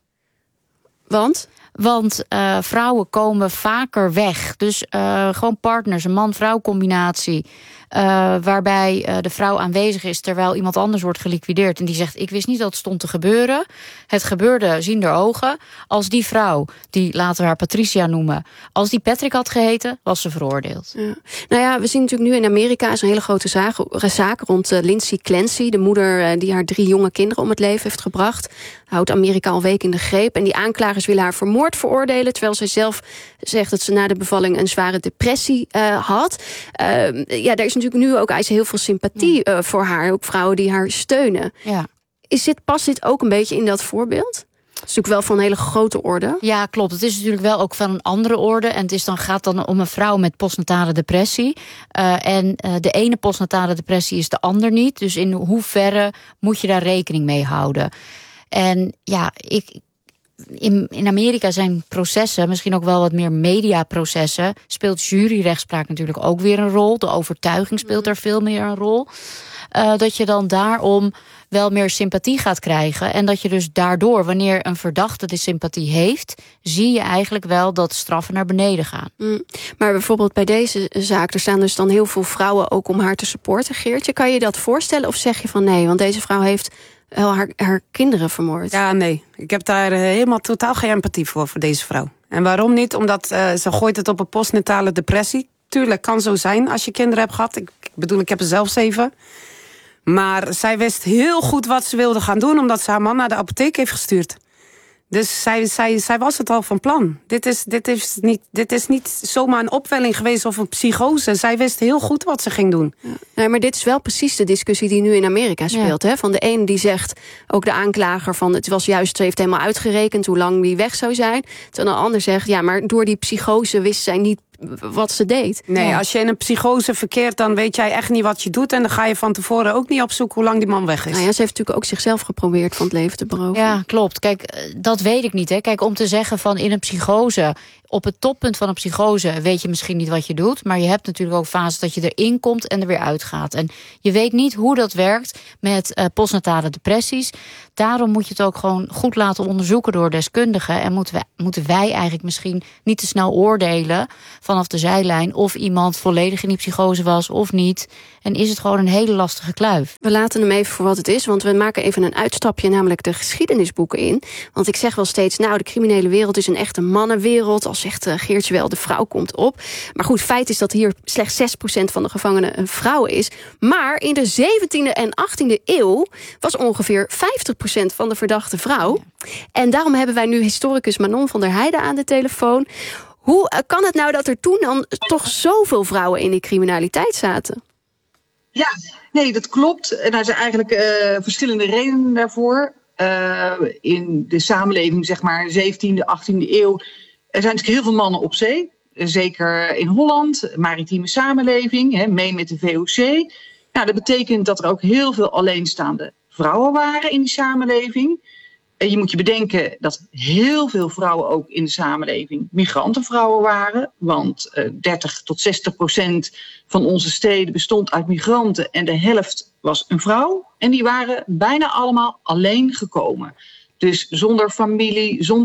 Want? Want uh, vrouwen komen vaker weg. Dus uh, gewoon partners, een man-vrouw combinatie. Uh, waarbij uh, de vrouw aanwezig is terwijl iemand anders wordt geliquideerd. En die zegt, ik wist niet dat het stond te gebeuren. Het gebeurde ziender ogen. Als die vrouw, die laten we haar Patricia noemen... als die Patrick had geheten, was ze veroordeeld. Ja. Nou ja, we zien natuurlijk nu in Amerika... is een hele grote zaak, zaak rond uh, Lindsay Clancy. De moeder uh, die haar drie jonge kinderen om het leven heeft gebracht. Houdt Amerika al weken in de greep. En die aanklagers willen haar voor moord veroordelen... terwijl zij zelf zegt dat ze na de bevalling een zware depressie uh, had. Uh, ja, daar is natuurlijk nu ook heel veel sympathie uh, voor haar. Ook vrouwen die haar steunen. Ja. Is dit, past dit ook een beetje in dat voorbeeld? Het is natuurlijk wel van een hele grote orde. Ja, klopt. Het is natuurlijk wel ook van een andere orde. En het is dan, gaat dan om een vrouw met postnatale depressie. Uh, en uh, de ene postnatale depressie is de ander niet. Dus in hoeverre moet je daar rekening mee houden? En ja, ik... in, in Amerika zijn processen, misschien ook wel wat meer mediaprocessen, speelt juryrechtspraak natuurlijk ook weer een rol. De overtuiging speelt daar veel meer een rol. Uh, dat je dan daarom wel meer sympathie gaat krijgen. En dat je dus daardoor, wanneer een verdachte de sympathie heeft, zie je eigenlijk wel dat straffen naar beneden gaan. Mm, maar bijvoorbeeld bij deze zaak, er staan dus dan heel veel vrouwen ook om haar te supporten. Geertje, kan je dat voorstellen of zeg je van nee, want deze vrouw heeft haar, haar kinderen vermoord? Ja, nee. Ik heb daar helemaal totaal geen empathie voor, voor deze vrouw. En waarom niet? Omdat uh, ze gooit het op een postnatale depressie. Tuurlijk, kan zo zijn als je kinderen hebt gehad. Ik, ik bedoel, ik heb er zelf zeven. Maar zij wist heel goed wat ze wilde gaan doen, omdat ze haar man naar de apotheek heeft gestuurd. Dus zij, zij, zij was het al van plan. Dit is, dit, is niet, dit is niet zomaar een opwelling geweest of een psychose. Zij wist heel goed wat ze ging doen. Ja. Nee, maar dit is wel precies de discussie die nu in Amerika speelt. Ja. Hè? Van de een die zegt, ook de aanklager, van het was juist, ze heeft helemaal uitgerekend hoe lang die weg zou zijn. Terwijl een ander zegt, ja, maar door die psychose wist zij niet wat ze deed. Nee, ja. Als je in een psychose verkeert, dan weet jij echt niet wat je doet. En dan ga je van tevoren ook niet opzoeken hoe lang die man weg is. Nou ja, ze heeft natuurlijk ook zichzelf geprobeerd van het leven te beroven. Ja, klopt. Kijk, dat weet ik niet. Hè. Kijk, om te zeggen van in een psychose, op het toppunt van een psychose weet je misschien niet wat je doet. Maar je hebt natuurlijk ook fases dat je erin komt en er weer uitgaat. En je weet niet hoe dat werkt met uh, postnatale depressies. Daarom moet je het ook gewoon goed laten onderzoeken door deskundigen. En moeten wij, moeten wij eigenlijk misschien niet te snel oordelen vanaf de zijlijn of iemand volledig in die psychose was of niet. En is het gewoon een hele lastige kluif. We laten hem even voor wat het is, want we maken even een uitstapje, namelijk de geschiedenisboeken in. Want ik zeg wel steeds, nou, de criminele wereld is een echte mannenwereld. Al zegt uh, Geertje wel, de vrouw komt op. Maar goed, feit is dat hier slechts zes procent van de gevangenen een vrouw is. Maar in de zeventiende en achttiende eeuw was ongeveer vijftig procent van de verdachte vrouw. En daarom hebben wij nu historicus Manon van der Heijden aan de telefoon. Hoe uh, kan het nou dat er toen dan toch zoveel vrouwen in die criminaliteit zaten? Ja, nee, dat klopt. En er zijn eigenlijk uh, verschillende redenen daarvoor. Uh, in de samenleving, zeg maar, zeventiende, achttiende eeuw, er zijn natuurlijk heel veel mannen op zee. Zeker in Holland, maritieme samenleving, hè, mee met de V O C. Nou, dat betekent dat er ook heel veel alleenstaande vrouwen waren in die samenleving. En je moet je bedenken dat heel veel vrouwen ook in de samenleving migrantenvrouwen waren. Want uh, dertig tot zestig procent van onze steden bestond uit migranten en de helft was een vrouw. En die waren bijna allemaal alleen gekomen. Dus zonder familie, zonder